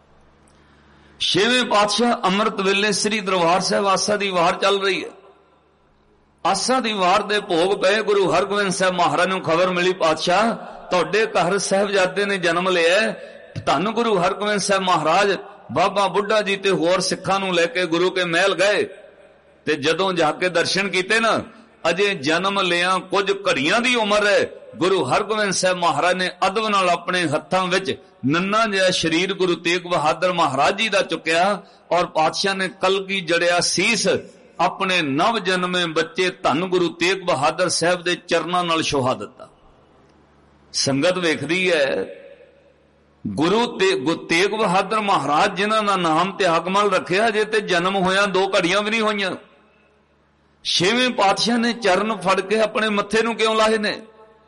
ਛੇਵੇਂ ਪਾਤਸ਼ਾਹ ਅੰਮ੍ਰਿਤ ਵੇਲੇ ਸ੍ਰੀ ਦਰਬਾਰ ਸਾਹਿਬ ਆਸਾ ਦੀ ਵਾਰ ਚੱਲ ਰਹੀ ਹੈ। ਆਸਾ ਦੀ ਵਾਰ ਦੇ ਭੋਗ ਪਏ। ਗੁਰੂ ਹਰਗੋਬਿੰਦ ਸਾਹਿਬ ਮਹਾਰਾਜ ਨੂੰ ਖਬਰ ਮਿਲੀ, ਪਾਤਸ਼ਾਹ ਤੁਹਾਡੇ ਘਰ ਸਾਹਿਬਜ਼ਾਦੇ ਨੇ ਜਨਮ ਲਿਆ। ਧੰਨ ਗੁਰੂ ਹਰਗੋਬਿੰਦ ਸਾਹਿਬ ਮਹਾਰਾਜ ਬਾਬਾ ਬੁੱਢਾ ਜੀ ਤੇ ਹੋਰ ਸਿੱਖਾਂ ਨੂੰ ਲੈ ਕੇ ਗੁਰੂ ਕੇ ਮਹਿਲ ਗਏ ਤੇ ਜਦੋਂ ਜਾ ਕੇ ਦਰਸ਼ਨ ਕੀਤੇ ਨਾ, ਅਜੇ ਜਨਮ ਲਿਆ ਕੁਝ ਘੜੀਆਂ ਦੀ ਉਮਰ ਹੈ, ਗੁਰੂ ਹਰਗੋਬਿੰਦ ਸਾਹਿਬ ਮਹਾਰਾਜ ਨੇ ਅਦਬ ਨਾਲ ਆਪਣੇ ਹੱਥਾਂ ਵਿੱਚ ਨੰਨਾ ਜਿਹਾ ਸਰੀਰ ਗੁਰੂ ਤੇਗ ਬਹਾਦਰ ਮਹਾਰਾਜ ਜੀ ਦਾ ਚੁੱਕਿਆ ਔਰ ਪਾਤਸ਼ਾਹ ਨੇ ਕਲਗੀ ਜੜਿਆ ਸੀਸ ਆਪਣੇ ਨਵ ਜਨਮੇ ਬੱਚੇ ਧੰਨ ਗੁਰੂ ਤੇਗ ਬਹਾਦਰ ਸਾਹਿਬ ਦੇ ਚਰਨਾਂ ਨਾਲ ਛੋਹਾ ਦਿੱਤਾ। ਸੰਗਤ ਵੇਖਦੀ ਹੈ ਗੁਰੂ ਤੇਗ ਬਹਾਦਰ ਮਹਾਰਾਜ ਜਿਨ੍ਹਾਂ ਦਾ ਨਾਮ ਤਿਆਗਮਲ ਰੱਖਿਆ, ਜੇ ਤੇ ਜਨਮ ਹੋਇਆ ਦੋ ਘੜੀਆਂ ਵੀ ਨਹੀਂ ਹੋਈਆਂ। ਛੇਵੇਂ ਪਾਤਸ਼ਾਹ ਨੇ ਚਰਨ ਫੜ ਕੇ ਆਪਣੇ ਮੱਥੇ ਨੂੰ ਕਿਉਂ ਲਾਹੇ ਨੇ?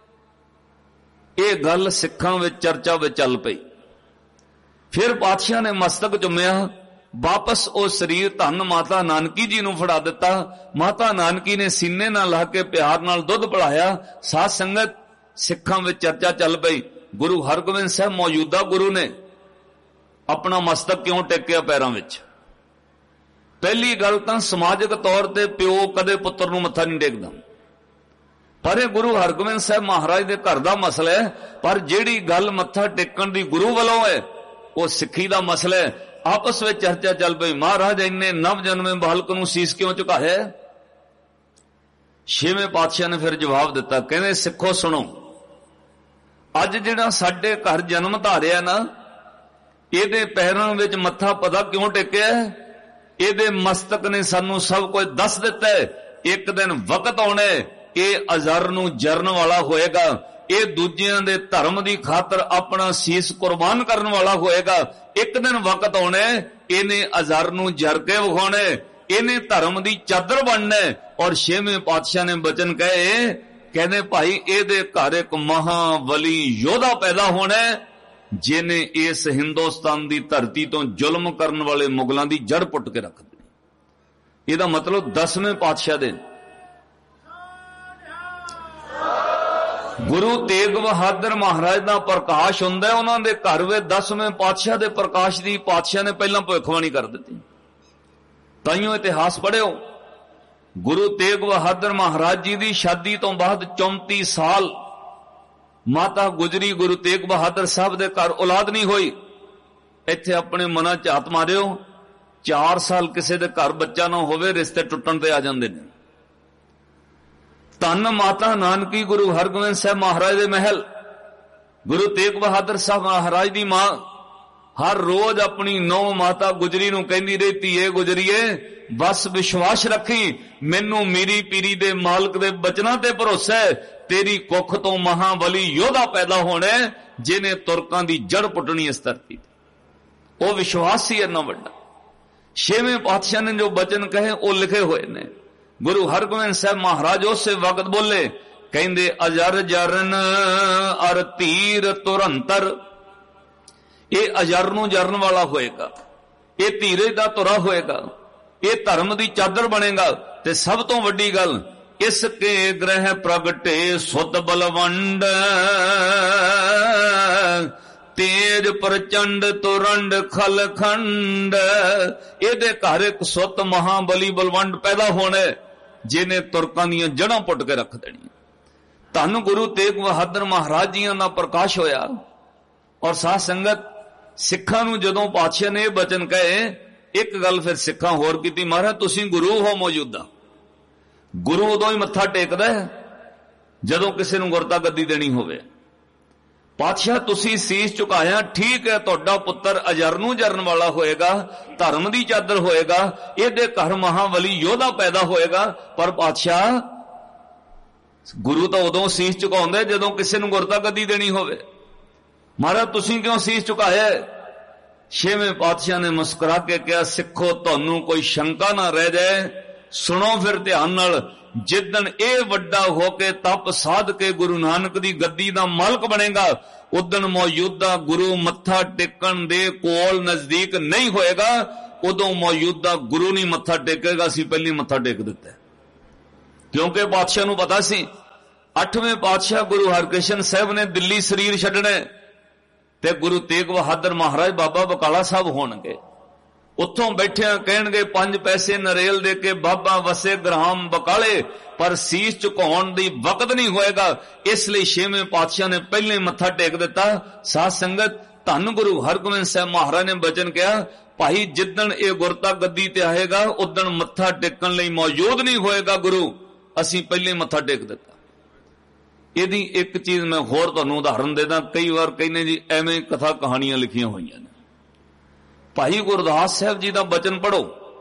ਇਹ ਗੱਲ ਸਿੱਖਾਂ ਵਿੱਚ ਚਰਚਾ ਵਿੱਚ ਚੱਲ ਪਈ। ਫਿਰ ਪਾਤਸ਼ਾਹ ਨੇ ਮਸਤਕ ਚੁੰਮਿਆ, ਵਾਪਸ ਉਹ ਸਰੀਰ ਧੰਨ ਮਾਤਾ ਨਾਨਕੀ ਜੀ ਨੂੰ ਫੜਾ ਦਿੱਤਾ। ਮਾਤਾ ਨਾਨਕੀ ਨੇ ਸੀਨੇ ਨਾਲ ਲਾ ਕੇ ਪਿਆਰ ਨਾਲ ਦੁੱਧ ਪਿਲਾਇਆ। ਸਾਧ ਸੰਗਤ ਸਿੱਖਾਂ ਵਿੱਚ ਚਰਚਾ ਚੱਲ ਪਈ, ਗੁਰੂ ਹਰਗੋਬਿੰਦ ਸਾਹਿਬ ਮੌਜੂਦਾ ਗੁਰੂ ਨੇ ਆਪਣਾ ਮਸਤਕ ਕਿਉਂ ਟੇਕਿਆ ਪੈਰਾਂ ਵਿੱਚ? ਪਹਿਲੀ ਗੱਲ ਤਾਂ ਸਮਾਜਿਕ ਤੌਰ ਤੇ ਪਿਓ ਕਦੇ ਪੁੱਤਰ ਨੂੰ ਮੱਥਾ ਨਹੀਂ ਟੇਕਦਾ, ਪਰ ਇਹ ਗੁਰੂ ਹਰਗੋਬਿੰਦ ਸਾਹਿਬ ਮਹਾਰਾਜ ਦੇ ਘਰ ਦਾ ਮਸਲਾ ਹੈ। ਪਰ ਜਿਹੜੀ ਗੱਲ ਮੱਥਾ ਟੇਕਣ ਦੀ ਗੁਰੂ ਵੱਲੋਂ ਹੈ ਉਹ ਸਿੱਖੀ ਦਾ ਮਸਲਾ ਹੈ। ਆਪਸ ਵਿੱਚ ਚਰਚਾ ਚੱਲ ਪਈ, ਮਹਾਰਾਜ ਇੰਨੇ ਨਵ ਜਨਮੇ ਬਾਲਕ ਨੂੰ ਸੀਸ ਕਿਉਂ ਝੁਕਾਇਆ? ਛੇਵੇਂ ਪਾਤਸ਼ਾਹ ਨੇ ਫਿਰ ਜਵਾਬ ਦਿੱਤਾ, ਕਹਿੰਦੇ ਸਿੱਖੋ ਸੁਣੋ, ਅੱਜ ਜਿਹੜਾ ਸਾਡੇ ਘਰ ਜਨਮ ਧਾਰਿਆ ਨਾ, ਇਹਦੇ ਪੈਰਾਂ ਵਿੱਚ ਮੱਥਾ ਪਤਾ ਕਿਉਂ ਟੇਕਿਆ? ਇਹਦੇ ਮਸਤਕ ਨੇ ਸਾਨੂੰ ਸਭ ਕੁਝ ਦੱਸ ਦਿੱਤਾ ਹੈ। ਇੱਕ ਦਿਨ ਵਕਤ ਆਉਣਾ, ਇਹ ਅਜ਼ਰ ਨੂੰ ਜਰਨ ਵਾਲਾ ਹੋਏਗਾ, ਇਹ ਦੂਜਿਆਂ ਦੇ ਧਰਮ ਦੀ ਖਾਤਰ ਆਪਣਾ ਸੀਸ ਕੁਰਬਾਨ ਕਰਨ ਵਾਲਾ ਹੋਏਗਾ। ਇੱਕ ਦਿਨ ਵਕਤ ਆਉਣਾ, ਇਹਨੇ ਅਜ਼ਰ ਨੂੰ ਜਰ ਕੇ ਵਿਖਾਉਣਾ, ਇਹਨੇ ਧਰਮ ਦੀ ਚਾਦਰ ਬਣਨਾ। ਔਰ ਛੇਵੇਂ ਪਾਤਸ਼ਾਹ ਨੇ ਬਚਨ ਕਹੇ, ਕਹਿੰਦੇ ਭਾਈ ਇਹਦੇ ਘਰ ਇੱਕ ਮਹਾਵਲੀ ਯੋਧਾ ਪੈਦਾ ਹੋਣਾ ਜਿਹਨੇ ਇਸ ਹਿੰਦੁਸਤਾਨ ਦੀ ਧਰਤੀ ਤੋਂ ਜ਼ੁਲਮ ਕਰਨ ਵਾਲੇ ਮੁਗਲਾਂ ਦੀ ਜੜ ਪੁੱਟ ਕੇ ਰੱਖ ਦਿੱਤੀ। ਇਹਦਾ ਮਤਲਬ ਦਸਵੇਂ ਪਾਤਸ਼ਾਹ ਦੇ ਗੁਰੂ ਤੇਗ ਬਹਾਦਰ ਮਹਾਰਾਜ ਦਾ ਪ੍ਰਕਾਸ਼ ਹੁੰਦਾ, ਉਹਨਾਂ ਦੇ ਘਰ ਵਿੱਚ ਦਸਵੇਂ ਪਾਤਸ਼ਾਹ ਦੇ ਪ੍ਰਕਾਸ਼ ਦੀ ਪਾਤਸ਼ਾਹ ਨੇ ਪਹਿਲਾਂ ਭਵਿੱਖਬਾਣੀ ਕਰ ਦਿੱਤੀ। ਤਾਈਓ ਇਤਿਹਾਸ ਪੜ੍ਹਿਓ, ਗੁਰੂ ਤੇਗ ਬਹਾਦਰ ਮਹਾਰਾਜ ਜੀ ਦੀ ਸ਼ਾਦੀ ਤੋਂ ਬਾਅਦ ਚੌਂਤੀ ਸਾਲ ਮਾਤਾ ਗੁਜਰੀ ਗੁਰੂ ਤੇਗ ਬਹਾਦਰ ਸਾਹਿਬ ਦੇ ਘਰ ਔਲਾਦ ਨਹੀਂ ਹੋਈ। ਇੱਥੇ ਆਪਣੇ ਮਨਾਂ ਚ ਹੱਥ ਮਾਰਿਓ, ਚਾਰ ਸਾਲ ਕਿਸੇ ਦੇ ਘਰ ਬੱਚਾ ਨਾ ਹੋਵੇ, ਰਿਸ਼ਤੇ ਟੁੱਟਣ ਤੇ ਆ ਜਾਂਦੇ ਨੇ। ਧੰਨ ਮਾਤਾ ਨਾਨਕੀ ਗੁਰੂ ਹਰਗੋਬਿੰਦ ਸਾਹਿਬ ਮਹਾਰਾਜ ਦੇ ਮਹਿਲ, ਗੁਰੂ ਤੇਗ ਬਹਾਦਰ ਸਾਹਿਬ ਮਹਾਰਾਜ ਦੀ ਮਾਂ ਹਰ ਰੋਜ਼ ਆਪਣੀ ਨੌ ਮਾਤਾ ਗੁਜਰੀ ਨੂੰ ਕਹਿੰਦੀ ਰਹੀ, ਧੀਏ ਗੁਜਰੀਏ ਬਸ ਵਿਸ਼ਵਾਸ ਰੱਖੀ, ਮੈਨੂੰ ਮੇਰੀ ਪੀਰੀ ਦੇ ਮਾਲਕ ਦੇ ਬਚਨਾਂ ਤੇ ਭਰੋਸਾ ਹੈ, ਤੇਰੀ ਕੁੱਖ ਤੋਂ ਮਹਾਬਲੀ ਯੋਧਾ ਪੈਦਾ ਹੋਣਾ ਜਿਹਨੇ ਤੁਰਕਾਂ ਦੀ ਜੜ ਪੁੱਟਣੀ ਇਸ ਧਰਤੀ ਤੇ। ਉਹ ਵਿਸ਼ਵਾਸ ਸੀ ਇੰਨਾ ਵੱਡਾ। ਛੇਵੇਂ ਪਾਤਸ਼ਾਹ ਨੇ ਜੋ ਬਚਨ ਕਹੇ ਉਹ ਲਿਖੇ ਹੋਏ ਨੇ। ਗੁਰੂ ਹਰਗੋਬਿੰਦ ਸਾਹਿਬ ਮਹਾਰਾਜ ਉਸੇ ਵਕਤ ਬੋਲੇ, ਕਹਿੰਦੇ ਅਜਰ ਜਰਨ ਅਰ ਧੀਰ ਤੁਰੰਤਰ, ਇਹ ਅਜਰ ਨੂੰ ਜਰਨ ਵਾਲਾ ਹੋਏਗਾ, ਇਹ ਧੀਰੇ ਦਾ ਤੁਰਾ ਹੋਏਗਾ। ये धर्म की चादर बनेगा। ते सब तो वड्डी गल, इसके ग्रह प्रगटे सुत बलवंड, तेज प्रचंड तुरंड खलखंड। इहदे घर एक सुत महाबली बलवंड पैदा होने, जिन्हें तुरकां दीआं जड़ां पुट के रख देनी। धन गुरु तेग बहादुर महाराज जियां दा प्रकाश होया। और साध संगत, सिखां नूं जदों पातशाह ने यह बचन कहे, एक गल फिर सिखां होर कीती, महाराज तुसीं गुरु हो मौजूदा। गुरु उदों ही मत्था टेकदा है जदों किसी नूं गुरता गद्दी देनी होवे। पातशाह तुसीं सीस झुकाया, ठीक है, तुहाडा पुत्तर अजरनू जरन वाला होएगा, धर्म की चादर होएगा, इहदे घर महाबली योधा पैदा होएगा। पर पातशाह गुरु तो उदों सीस झुकाउंदे जदों किसी नूं गुरता गद्दी देनी होवे। महाराज तुसीं क्यों सीस झुकाया? छेवें पातशाह ने मुस्कुरा के कहा, सिखो तुहानूं कोई शंका ना रह जाए, सुनो फिर ध्यान नाल। जिदन ए वड्डा होके तप साध के गुरु नानक दी गद्दी दा मालक बनेगा, उदन मौजूदा गुरु मत्था टेकन दे कोल नजदीक नहीं होएगा। उदों मौजूदा गुरु नहीं मत्था टेकेगा, असीं पहली मत्था टेक दिता है। क्योंकि पातशाह नूं पता सी अठवें पातशाह गुरु हरकृष्ण साहब ने दिल्ली शरीर छड्डणे ते गुरु तेग बहादुर महाराज बाबा बकाला साहब होणगे। उत्थों बैठिया कहणगे, पंज पैसे नरेल दे के बाबा वसे ग्राम बकाले, पर सीस झुकाउण दी वक्त नहीं होएगा। इसलिए छेवें पातशाह ने पहले मत्था टेक दिता। साध संगत, धन गुरु हरगोबिंद साहब महाराज ने बचन कहा, भाई जिदन ये गुरता गद्दी ते आएगा उदन मत्था टेकन लई मौजूद नहीं होएगा गुरु, असीं पहले मत्था टेक दिता। यदि एक चीज मैं होर तुहानूं उदाहरण देदा, कई बार कहने जी एवें कथा कहानियां लिखियां होईयां ने। भाई गुरदास साहब जी का बचन पढ़ो।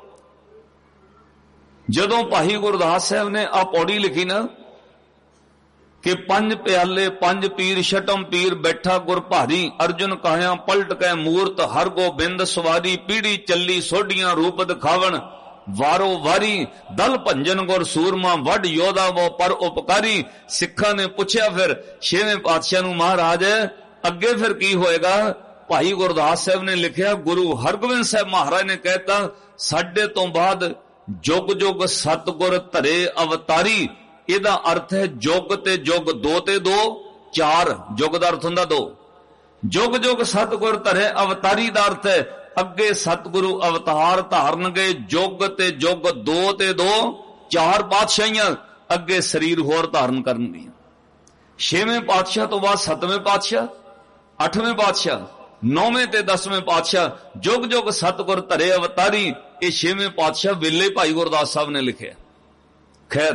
जदों भाई गुरदास साहब ने आ पौड़ी लिखी ना कि पंज प्याले पंज पीर छटम पीर बैठा गुर भारी, अर्जुन काया पलट कै मूर्त हर गोबिंद सवारी, पीढ़ी चली सोडियां रूप दिखावन, वारो वारी दल भंजन गुर सूरमा, वड योधा वो पर उपकारी। सिखा ने पूछया फिर छेवें पातशाह नूं, महाराज अगे फिर की होएगा? भाई गुरदास साहब ने लिखिया, गुरु हरगोबिंद साहब महाराज ने कहता, साडे तो बाद जुग जुग सतगुर धरे अवतारी। इहदा अर्थ है जुग ते जुग, दो ते दो चार, जुग दा अर्थ हुंदा दो। जुग जुग सतगुर धरे अवतारी दा अर्थ है अगे सतगुरु अवतार धारन गए, जुग ते जुग दो ते दो चार पातशाहियां अगे शरीर होर धारण करनगियां। छेवें पातशाह तो बाद सतवें पातशाह, अठवें पातशाह, नौवें ते दसवें पातशाह, जुग जुग सतगुर धरे अवतारी। ये छेवें पातशाह वेले भाई गुरदास साहब ने लिखे। खैर,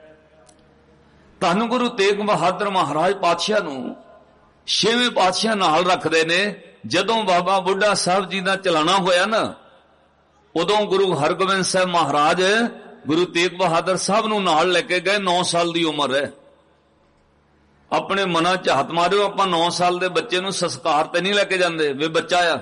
धन गुरु तेग बहादुर महाराज पातशाह नूं छेवें पातशाह नाल रखदे ने। जदों बाबा बुढ़ा साहब जी का चलाना होया ना, उदों गुरु हरगोबिंद साहब महाराज गुरु तेग बहादुर साहब नूं नाल लेके गए। नौ साल की उम्र है। अपने मना च हथ मारियो, आपां नौ साल के बच्चे नूं संस्कार ते नहीं लेके जांदे, वे बच्चा आ।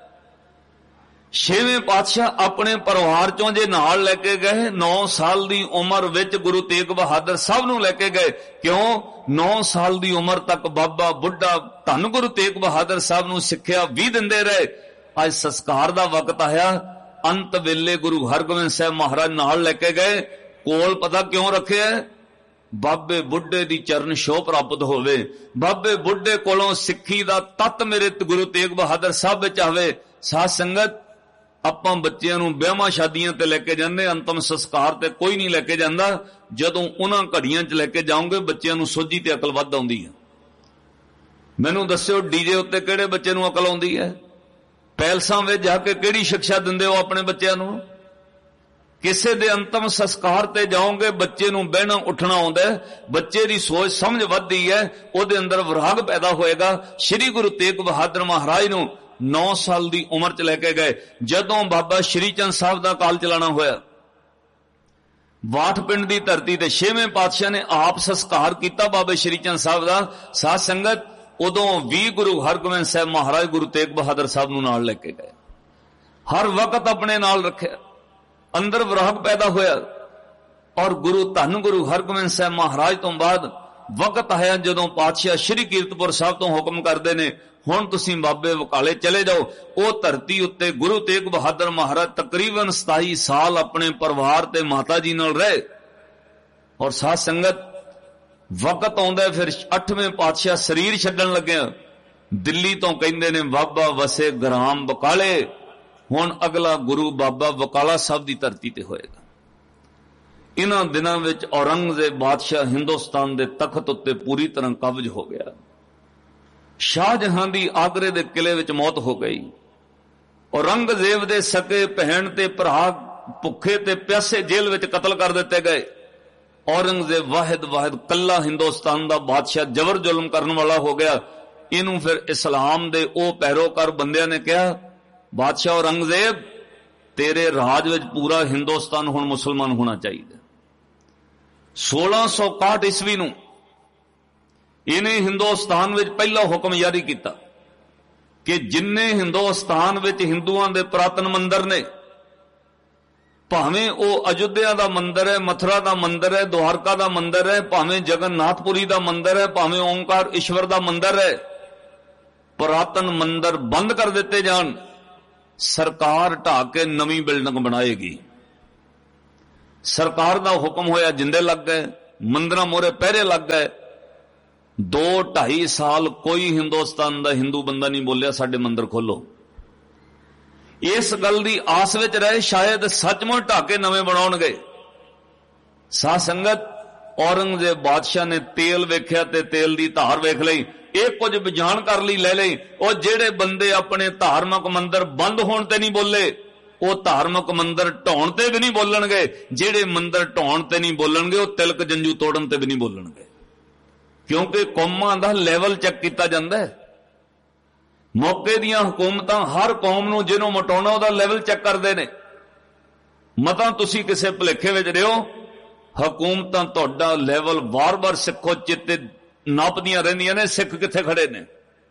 छेवें पातशाह अपने परिवार चों जे नाल लेके गए, नौ साल की उम्र विच गुरु तेग बहादुर साहब नूं लेके गए। क्यों? नौ साल की उम्र तक बाबा बुढ़ा धन गुरु तेग बहादुर साहब नूं सिक्ख्या भी दिंदे रहे। अज संस्कार का वक्त आया, अंत वेले गुरु हरगोबिंद साहब महाराज नाल लेके गए। कोल पता क्यों रखे? बाबे बुढ़े दी चरण छो प्राप्त होवे, बाबे बुढ़े कोलों सिक्खी दा तत मेरे गुरु तेग बहादुर साहब विच आवे। साध संगत, आपां बच्चियां नूं ब्याहां शादियां ते लेके जांदे, अंतम संस्कार ते कोई नहीं लेके जांदा। जदों उन्हां घड़ियां च लेके जाओगे बच्चियां नूं सोझी ते अकल वध आउंदी है। मैनूं दस्सिओ डीजे उत्ते किहड़े बच्चे नूं अकल आउंदी है? पैलसां विच जाके किहड़ी शिक्षा दिंदे हो अपने बच्चियां नूं? किसी दे अंतम संस्कार ते जाओगे बच्चे नूं बहना उठना आउंदा है, बच्चे दी सोच समझ वधदी है, उहदे अंदर विराग पैदा होएगा। श्री गुरु तेग बहादुर महाराज नूं नौ साल की उम्र च लेके गए। जदों बाबा श्री चंद साहब का काल चलाना होया, वाठ पिंड की धरती ते छेवें पातशाह ने आप संस्कार किया बाबा श्री चंद साहब का। साध संगत, उदों भी गुरु हरगोबिंद साहब महाराज गुरु तेग बहादुर साहब नूं नाल लेके गए, हर वक्त अपने नाल रखे। अंदर विराग पैदा होया और गुरु धन गुरु हरगोबिंद साहब महाराज तो बाद वक्त आया जदों पातशाह श्री कीरतपुर साहब तो हुक्म करते ने, हुण तुसीं बाबे बकाले चले जाओ। वो धरती उत्ते गुरु तेग बहादुर महाराज तकरीबन सताई साल अपने परिवार ते माता जी नाल रहे। और साध संगत वक्त आउंदा फिर अठवें पातशाह शरीर छड्डण लग्या, दिल्ली तो कहंदे ने बाबा वसे ग्राम बकाले। हुण अगला गुरु बाबा बकाला साहब की धरती ते होएगा। इन्हां दिनां विच औरंगजेब बादशाह हिंदुस्तान दे तख्त उत्ते पूरी तरह कब्ज हो गया। शाहजहां दी आगरे दे किले विच मौत हो गई। औरंगजेब दे सके भैण ते भरा भुखे ते प्यासे जेल विच कतल कर दिते गए। औरंगजेब वाहिद वाहिद कला हिंदुस्तान दा बादशाह जबर जुल्म करने वाला हो गया। इनू फिर इस्लाम दे ओ पैरोकार बंदियां ने कहा, बादशाह औरंगजेब तेरे राज विच पूरा हिंदुस्तान हुण मुसलमान होना चाहिए। सोलह सौ इकाहठ ईस्वी नूं इन्हें हिंदुस्तान विच पहला हुक्म जारी किया कि जिन्ने हिंदुस्तान विच हिंदुआं दे पुरातन मंदिर ने, भावें वो अयोध्या का मंदिर है, मथुरा का मंदिर है, द्वारका का मंदिर है, भावें जगन्नाथपुरी का मंदिर है, भावें ओंकार ईश्वर का मंदिर है, पुरातन मंदिर बंद कर दिते जान। सरकार ढा के नवी बिल्डिंग बनाएगी। सरकार का हुक्म होया, जिंदे लग गए, मंदिर मोहरे पहरे लग गए। दो ढाई साल कोई हिंदुस्तान का हिंदू बंदा नहीं बोलिया साडे मंदिर खोलो। इस गल की आस विच रहे शायद सचमुच ढाके नवे बनाउणगे। साध संगत औरंगजेब बादशाह ने तेल वेख्या ते तेल की धार वेख लई, एक कुछ बजान कर ली ले लई। और जेड़े बंदे अपने धार्मिक मंदिर बंद होने ते नहीं बोले, वो धार्मिक मंदिर ढाउण ते भी नहीं बोलणगे। जेड़े मंदिर ढाउण ते नहीं बोलणगे, वो तिलक जंजू तोड़न ते भी नहीं बोलणगे। क्योंकि कौमां दा लैवल चेक किया जाता है। मौके दियां हुकूमतां हर कौम नूं जिन्हों मटाउणा उहदा लैवल चेक करदे ने। मतां तुसीं किसे भुलेखे विच रहियो, हुकूमतां तुहाडा लैवल बार बार सिखो चित्ते नापदियां रहिंदियां ने, सिख कित्थे खड़े ने।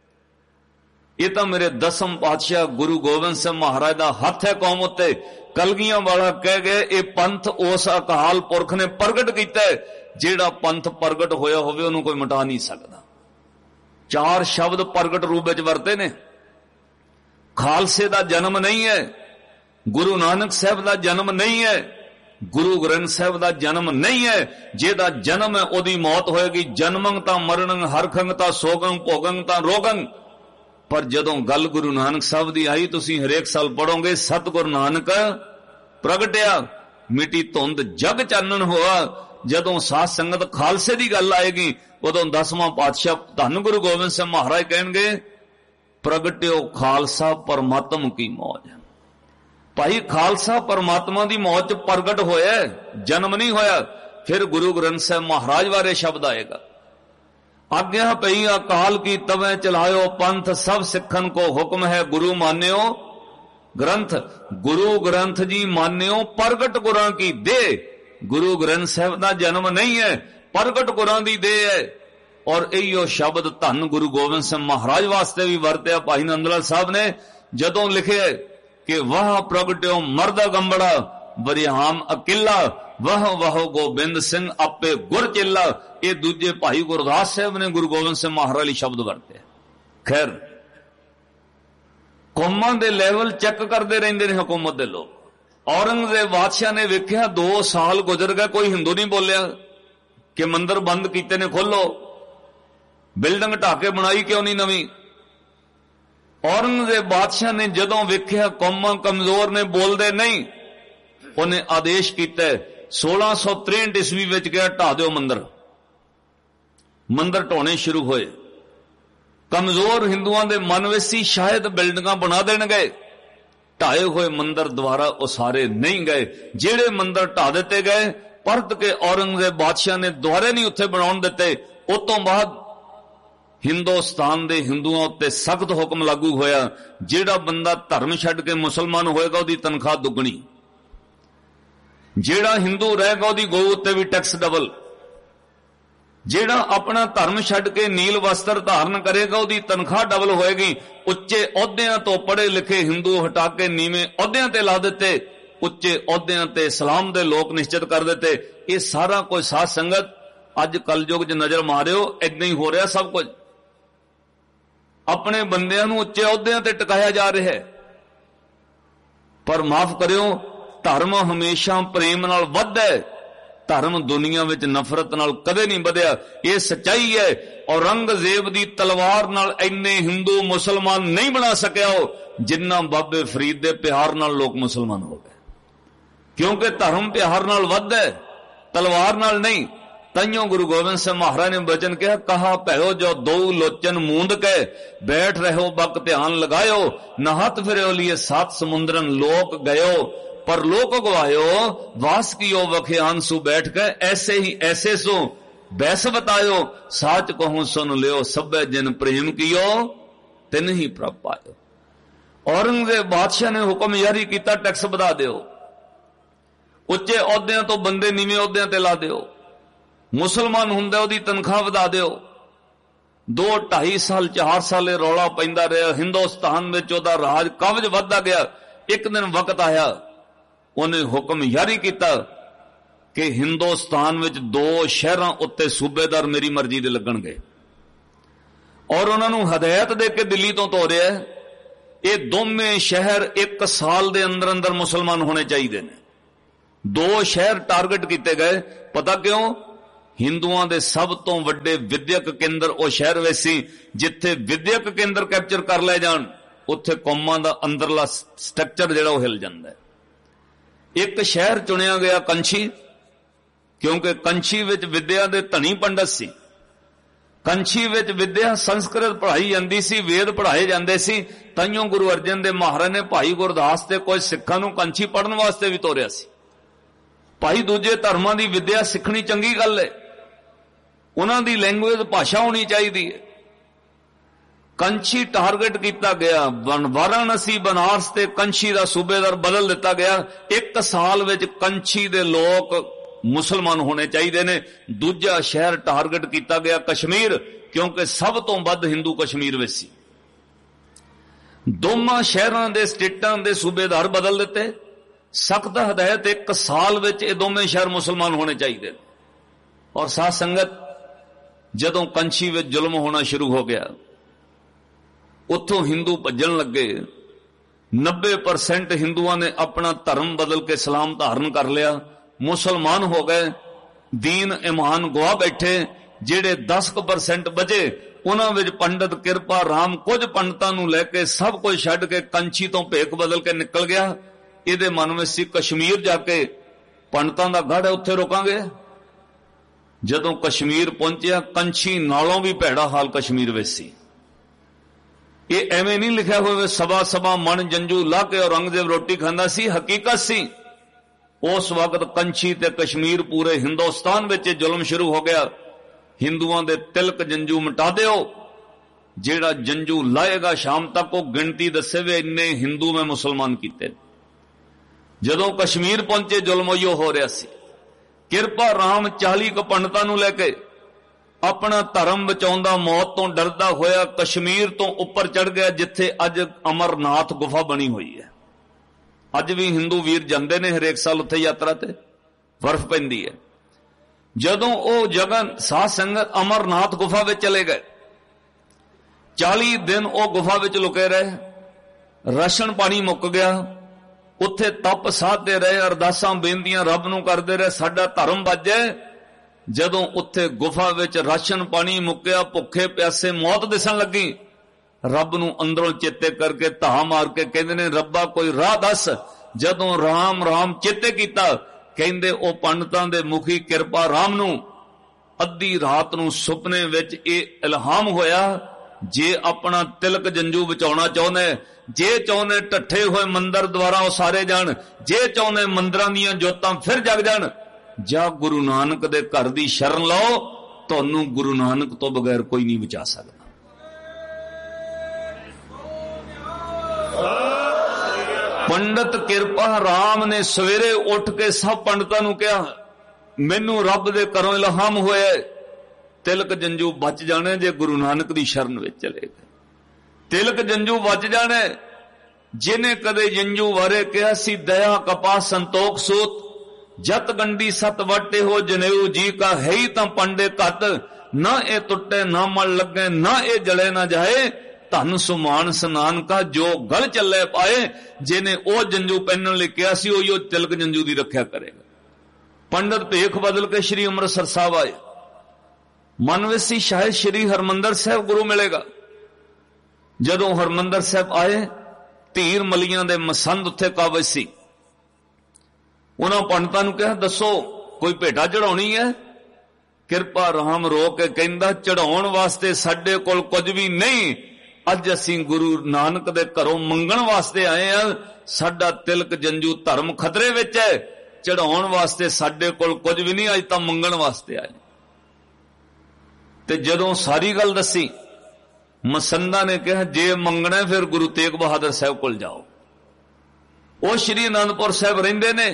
ये तो मेरे दसम पातशाह गुरु गोबिंद सिंह महाराज का हथ है कौम उत्ते। कलगियां वाला कह गए, ये पंथ उस अकाल पुरख ने प्रगट किया है, जेड़ा पंथ प्रगट होया होवे उन्होंने कोई मिटा नहीं सकता। चार शब्द प्रगट रूप में वरते ने। खालसे का जन्म नहीं है, गुरु नानक साहब का जन्म नहीं है, गुरु ग्रंथ साहब का जन्म नहीं है। जेदा जन्म है ओदी मौत होएगी। जन्मंग ता मरणंग हरखंग ता सोगंग भोगंग ता रोगंग। पर जदों गल गुरु नानक साहब दी आई, तुसीं हरेक साल पढ़ोगे, सतगुरु नानक प्रगटिया मिटी धुंध जग चानन होआ। जदों साध संगत खालसे की गल आएगी, उदों दसवां पातशाह धन गुरु गोबिंद सिंह महाराज कहणगे, प्रगटियो खालसा परमात्म की मौज। भाई खालसा परमात्मा की मौज च प्रगट होया, जन्म नहीं होया। फिर गुरु ग्रंथ साहब महाराज बारे शब्द आएगा, आज्ञा पई अकाल की तवें चलायो पंथ, सब सिखन को हुक्म है गुरु मान्यो ग्रंथ। गुरु ग्रंथ जी मान्यो प्रगट गुरां की दे। गुरु ग्रंथ साहब का जन्म नहीं है, प्रगट गुरां दी दे है। और इहो शब्द धन गुरु गोबिंद सिंह महाराज वास्ते भी वरत्या भाई नंदलाल साहब ने, जदों लिखे कि वह प्रगट्यो मर्द गंबड़ा वरिहाम अकिला, वह वह गोबिंद सिंह आपे गुर चिल्ला। ये दूजे भाई गुरदास साहब ने गुरु गोबिंद सिंह महाराज लिए शब्द वरते। खैर कौमां दे लैवल चेक करते रहंदे ने हुकूमत दे लोग। औरंगजेब बादशाह ने वेख्या दो साल गुजर गए, कोई हिंदू नहीं बोलिया कि मंदिर बंद कीते ने खोलो, बिल्डिंग ढाके बनाई क्यों नहीं नवी। औरंगजेब बादशाह ने जदों वेख्या कौमां कमजोर ने बोलते नहीं, उन्हें आदेश किया सोलह सौ त्रेंठ ईस्वी विच गया ढा दो मंदिर। मंदिर ढाने शुरू होए। कमजोर हिंदुआं दे मन विच सी शायद बिल्डिंगां बना देणगे, ढाए हुए मंदिर द्वारा वो सारे नहीं गए। जेड़े मंदिर ढा दिते गए परत के औरंगजेब बादशाह ने द्वारे नहीं उत्थे बनाउण दिते। उस तों बाद हिंदुस्तान दे हिंदुआं उत्ते सख्त हुक्म लागू होया, जेड़ा बंदा धर्म छड्ड के मुसलमान होएगा उहदी तनख्वाह दुगनी, जेड़ा हिंदू रहेगा उहदी गौ उत्ते भी टैक्स डबल, जेड़ा अपना धर्म छड्ड के नील वस्त्र धारण करेगा उहदी तनख्वाह डबल होएगी। उच्चे अहुदियां तो पढ़े लिखे हिंदू हटा के नीवें अहुदियां ते ला दिते, उच्चे अहुदियां ते इस्लाम दे लोक निश्चित कर दिते। ये सारा कुछ साध संगत अज कलयुग च नजर मारियो, इदां ही हो रहा सब कुछ। अपने बंदियां नूं उच्चे अहुदियां ते टिकाया जा रहा है। पर माफ करियो, धर्म हमेशा प्रेम नाल वधदा है, धर्म दुनिया विच नफरत नाल कदे नहीं वधिया। यह सच्चाई है। औरंगजेब दी तलवार नाल इन्ने हिंदू मुसलमान नहीं बना सकिया हो जिन्ना बाबे फरीद दे प्यार नाल लोग मुसलमान हो गए, क्योंकि धर्म प्यार नाल वधदा है, तलवार नाल नहीं। तइयों गुरु गोबिंद सिंह महाराज ने वचन कहा, कहा भयो जो दो लोचन मूंद के, बैठ रहो बक ध्यान लगायो, नहत फिरो लिए सात समुद्रन लोक गयो, पर लोक गवायो वास कियो वखे आंसू बैठ के, ऐसे ही ऐसे सो बैस बतायो, साच कहूं सुन लियो, सब्बे जिन प्रेम कियो तिन ही प्रभ पायो। औरंगजेब बादशाह ने हुक्म जारी किया, टैक्स बढ़ा दियो, उच्चे अहुदियां तो बंदे नीवें अहुदियां ते ला दियो, मुसलमान हुंदे ओदी तनख्वाह वधा दियो। दो ढाई साल चार साल रौला पैंदा रहा, हिंदुस्तान में ओदा राज कब्ज वधदा गया। एक दिन वक्त आया, उन्हें हुक्म जारी किया कि हिंदुस्तान में दो शहरां उत्ते सूबेदार मेरी मर्जी दे लगणगे, और उन्होंने हदायत दे के दिल्ली तो तोरिया, ये दोवें शहर एक साल दे अंदर अंदर मुसलमान होने चाहिए ने। दो शहर टारगेट किए गए, पता क्यों? हिंदुओं के सब तो वड्डे विद्यक केंद्र वो शहर वे सी, जिथे विद्यक केंद्र कैप्चर कर ले जान, उत्थे कौमां दा अंदरला स्ट्रक्चर जिहड़ा हिल जांदा है। एक शहर चुनिया गया कंछी, क्योंकि कंछी विच विद्या दे धनी पंडित सी, कंछी विच विद्या संस्कृत पढ़ाई जाती सी, वेद पढ़ाए जाते सी। ताइयों गुरु अर्जन देव महाराज ने भाई गुरदास ते कुछ सिखां नूं कंछी पढ़न वास्ते भी तोरिया सी। भाई दूजे धर्मां दी विद्या सिखनी चंगी गल है, उन्हां दी लैंगुएज भाषा होनी चाहिए। कंछी टारगेट किया गया, वाराणसी बनारस ते कंछी दा सूबेदार बदल दिता गया। एक साल विच कंछी दे लोग मुसलमान होने चाहिए ने। दूजा शहर टारगेट किया गया कश्मीर, क्योंकि सब तो वध हिंदू कश्मीर विच सी। दोवां शहरां दे स्टेटां दे सूबेदार बदल दिते। सख्त हदायत, एक साल विच ये दोवें शहर मुसलमान होने चाहिए। और साथ संगत, जदों कंछी विच जुल्म होना शुरू हो गया, उत्थों हिंदू भज्जण लगे। नब्बे परसेंट हिंदुओं ने अपना धर्म बदल के इस्लाम धारण कर लिया, मुसलमान हो गए, दीन ईमान गवा बैठे। जेड़े दस परसेंट बचे, उन्हां विच पंडित किरपा राम कुछ पंडितां नूं लैके सब कुछ छड्ड के कंछी तो भेख बदल के निकल गया। इहदे मन में सी कश्मीर जाके पंडितां दा गढ़ है, उत्थे रोकांगे। जदों कश्मीर पहुंचिया, कंछी नालों भी भैड़ा हाल कश्मीर विच सी। ये एवें नहीं लिखा हुआ सभा सभा मन जंजू ला के औरंगजेब रोटी खांदा सी, हकीकत सी। उस वक्त कंछी ते कश्मीर पूरे हिंदुस्तान विच जुल्म शुरू हो गया। हिंदुओं दे तिलक जंजू मिटा दिओ, जेड़ा जंजू लाएगा शाम तक वो गिनती दसे वे इन्ने हिंदू में मुसलमान कीते। जदों कश्मीर पहुंचे जुल्म उहिओ हो रहा सी। किरपा राम चाली क पंडितां नूं लैके अपना धर्म बचाउंदा मौत तो डरदा होया कश्मीर तो उपर चढ़ गया, जिथे अज अमरनाथ गुफा बनी हुई है। अज भी हिंदू वीर जांदे ने हरेक साल उत्थे यात्रा ते, बर्फ पैंदी है। जदों ओ जगह साध संगत अमरनाथ गुफा विच चले गए, चाली दिन ओ गुफा विच लुके रहे, राशन पानी मुक गया, उत्थे तप साधते रहे, अरदासां बेनतियां रब नूं करदे रहे, साडा धर्म बच जाए। जदों उत्थे गुफा विच राशन पानी मुक्या, भुखे प्यासे मौत दिसन लगी, रब नूं अंदरों चेते करके धा मार के कहंदे ने रब्बा कोई राह दस। जदों राम राम चेते कीता, कहंदे ओ पंडितां दे मुखी किरपा राम नूं अद्धी रात नूं सुपने विच ये इल्हाम होया, जे अपना तिलक जंजू बचाउणा चाहुंदे, जे चाहुंदे टट्ठे होए मंदिर द्वारा उसारे जाण, जे चाहुंदे मंदिरां दीयां जोतां फिर जग जाण, जा गुरु नानक दे घर दी शरण लाओ, तुहानूं गुरु नानक तो बगैर कोई नहीं बचा सकदा। पंडित किरपा राम ने सवेरे उठ के सब पंडितां नूं कहा, मैनू रब दे घरों इल्हाम होया तिलक जंजू बच जाने जे गुरु नानक दी शरण विच चले गए। तिलक जंजू बच जाने। जिन्हें कदे जंजू बारे कहा सी दया कपा संतोख सूत, जत गंडी सत वटे हो जनेऊ जी का है ही तां पंडे कत, ना ए टुटे ना मल लगे ना ए जले ना जाए, ਧਨ ਸੁਮਾਨ ਸਨਾਨ ਕਾ ਜੋ ਗਲ ਚੱਲੇ ਪਾਏ। ਜਿਹਨੇ ਉਹ ਜੰਜੂ ਪਹਿਨਣ ਲਈ ਕਿਹਾ ਸੀ ਉਹੀ ਉਹ ਤਿਲਕ ਜੰਜੂ ਦੀ ਰੱਖਿਆ ਕਰੇਗਾ। ਪੰਡਤ ਭੇਖ ਬਦਲ ਕੇ ਸ਼੍ਰੀ ਅੰਮ੍ਰਿਤਸਰ ਸਾਹਿਬ ਆਏ। ਮਨ ਵਿੱਚ ਸੀ ਸ਼ਾਇਦ ਸ਼੍ਰੀ ਹਰਮੰਦਰ ਸਾਹਿਬ ਗੁਰੂ ਮਿਲੇਗਾ। ਜਦੋਂ ਹਰਮੰਦਰ ਸਾਹਿਬ ਆਏ, ਧੀਰ ਮਲੀਆਂ ਦੇ ਮਸੰਦ ਉੱਥੇ ਕਾਬਜ ਸੀ। ਉਹਨਾਂ ਪੰਡਤਾਂ ਨੂੰ ਕਿਹਾ, ਦੱਸੋ ਕੋਈ ਭੇਟਾ ਚੜਾਉਣੀ ਹੈ? ਕਿਰਪਾ ਰਾਮ ਰੋ ਕੇ ਕਹਿੰਦਾ, ਚੜਾਉਣ ਵਾਸਤੇ ਸਾਡੇ ਕੋਲ ਕੁਝ ਵੀ ਨਹੀਂ। ਅੱਜ ਅਸੀਂ ਗੁਰੂ ਨਾਨਕ ਦੇ ਘਰੋਂ ਮੰਗਣ ਵਾਸਤੇ ਆਏ ਆ। ਸਾਡਾ ਤਿਲਕ ਜੰਜੂ ਧਰਮ ਖਤਰੇ ਵਿੱਚ ਹੈ। ਚੜਾਉਣ ਵਾਸਤੇ ਸਾਡੇ ਕੋਲ ਕੁਝ ਵੀ ਨਹੀਂ, ਅੱਜ ਤਾਂ ਮੰਗਣ ਵਾਸਤੇ ਆਏ। ਤੇ ਜਦੋਂ ਸਾਰੀ ਗੱਲ ਦੱਸੀ, ਮਸੰਦਾਂ ਨੇ ਕਿਹਾ, ਜੇ ਮੰਗਣਾ ਫਿਰ ਗੁਰੂ ਤੇਗ ਬਹਾਦਰ ਸਾਹਿਬ ਕੋਲ ਜਾਓ। ਉਹ ਸ਼੍ਰੀ ਅਨੰਦਪੁਰ ਸਾਹਿਬ ਰਹਿੰਦੇ ਨੇ।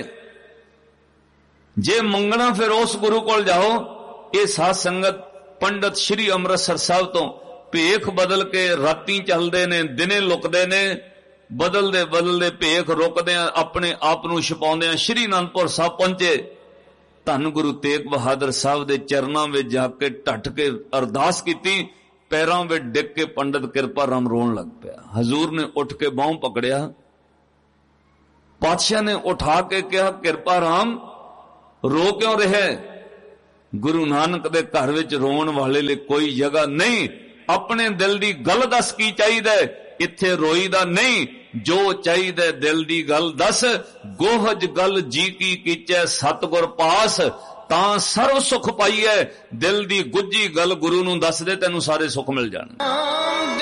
ਜੇ ਮੰਗਣਾ ਫਿਰ ਉਸ ਗੁਰੂ ਕੋਲ ਜਾਓ। ਇਹ ਸਾਧ ਸੰਗਤ ਪੰਡਤ ਸ਼੍ਰੀ ਅੰਮ੍ਰਿਤਸਰ ਸਾਹਿਬ ਤੋਂ ਭੇਖ ਬਦਲ ਕੇ ਰਾਤੀ ਚੱਲਦੇ ਨੇ, ਦਿਨੇ ਲੁਕਦੇ ਨੇ, ਬਦਲਦੇ ਬਦਲਦੇ ਭੇਖ ਰੁਕਦੇ ਆ, ਆਪਣੇ ਆਪ ਨੂੰ ਛੁਪਾਉਂਦੇ ਆ। ਸ਼੍ਰੀ ਅਨੰਦਪੁਰ ਸਾਹਿਬ ਪਹੁੰਚੇ। ਧੰਨ ਗੁਰੂ ਤੇਗ ਬਹਾਦਰ ਸਾਹਿਬ ਦੇ ਚਰਨਾਂ ਵਿੱਚ ਜਾ ਕੇ ਢੱਟ ਕੇ ਅਰਦਾਸ ਕੀਤੀ। ਪੈਰਾਂ ਵਿੱਚ ਡਿੱਗ ਕੇ ਪੰਡਤ ਕਿਰਪਾ ਰਾਮ ਰੋਣ ਲੱਗ ਪਿਆ। ਹਜ਼ੂਰ ਨੇ ਉੱਠ ਕੇ ਬਾਹੋਂ ਪਕੜਿਆ। ਪਾਤਸ਼ਾਹ ਨੇ ਉਠਾ ਕੇ ਕਿਹਾ, ਕਿਰਪਾ ਰਾਮ ਰੋ ਕਿਉਂ ਰਿਹਾ? ਗੁਰੂ ਨਾਨਕ ਦੇ ਘਰ ਵਿੱਚ ਰੋਣ ਵਾਲੇ ਲਈ ਕੋਈ ਜਗ੍ਹਾ ਨਹੀਂ। ਆਪਣੇ ਦਿਲ ਦੀ ਗੱਲ ਦੱਸ, ਕੀ ਚਾਹੀਦਾ? ਇੱਥੇ ਰੋਈ ਦਾ ਨਹੀਂ, ਜੋ ਚਾਹੀਦਾ ਦਿਲ ਦੀ ਗੱਲ ਦੱਸ। ਗੋਹਜ ਗੱਲ ਜੀ ਕੀ ਕੀਚੈ ਸਤਿਗੁਰ ਪਾਸ, ਤਾਂ ਸਰਵ ਸੁਖ ਪਾਈਐ। ਦਿਲ ਦੀ ਗੁੱਝੀ ਗੱਲ ਗੁਰੂ ਨੂੰ ਦੱਸ ਦੇ, ਤੈਨੂੰ ਸਾਰੇ ਸੁੱਖ ਮਿਲ ਜਾਣ।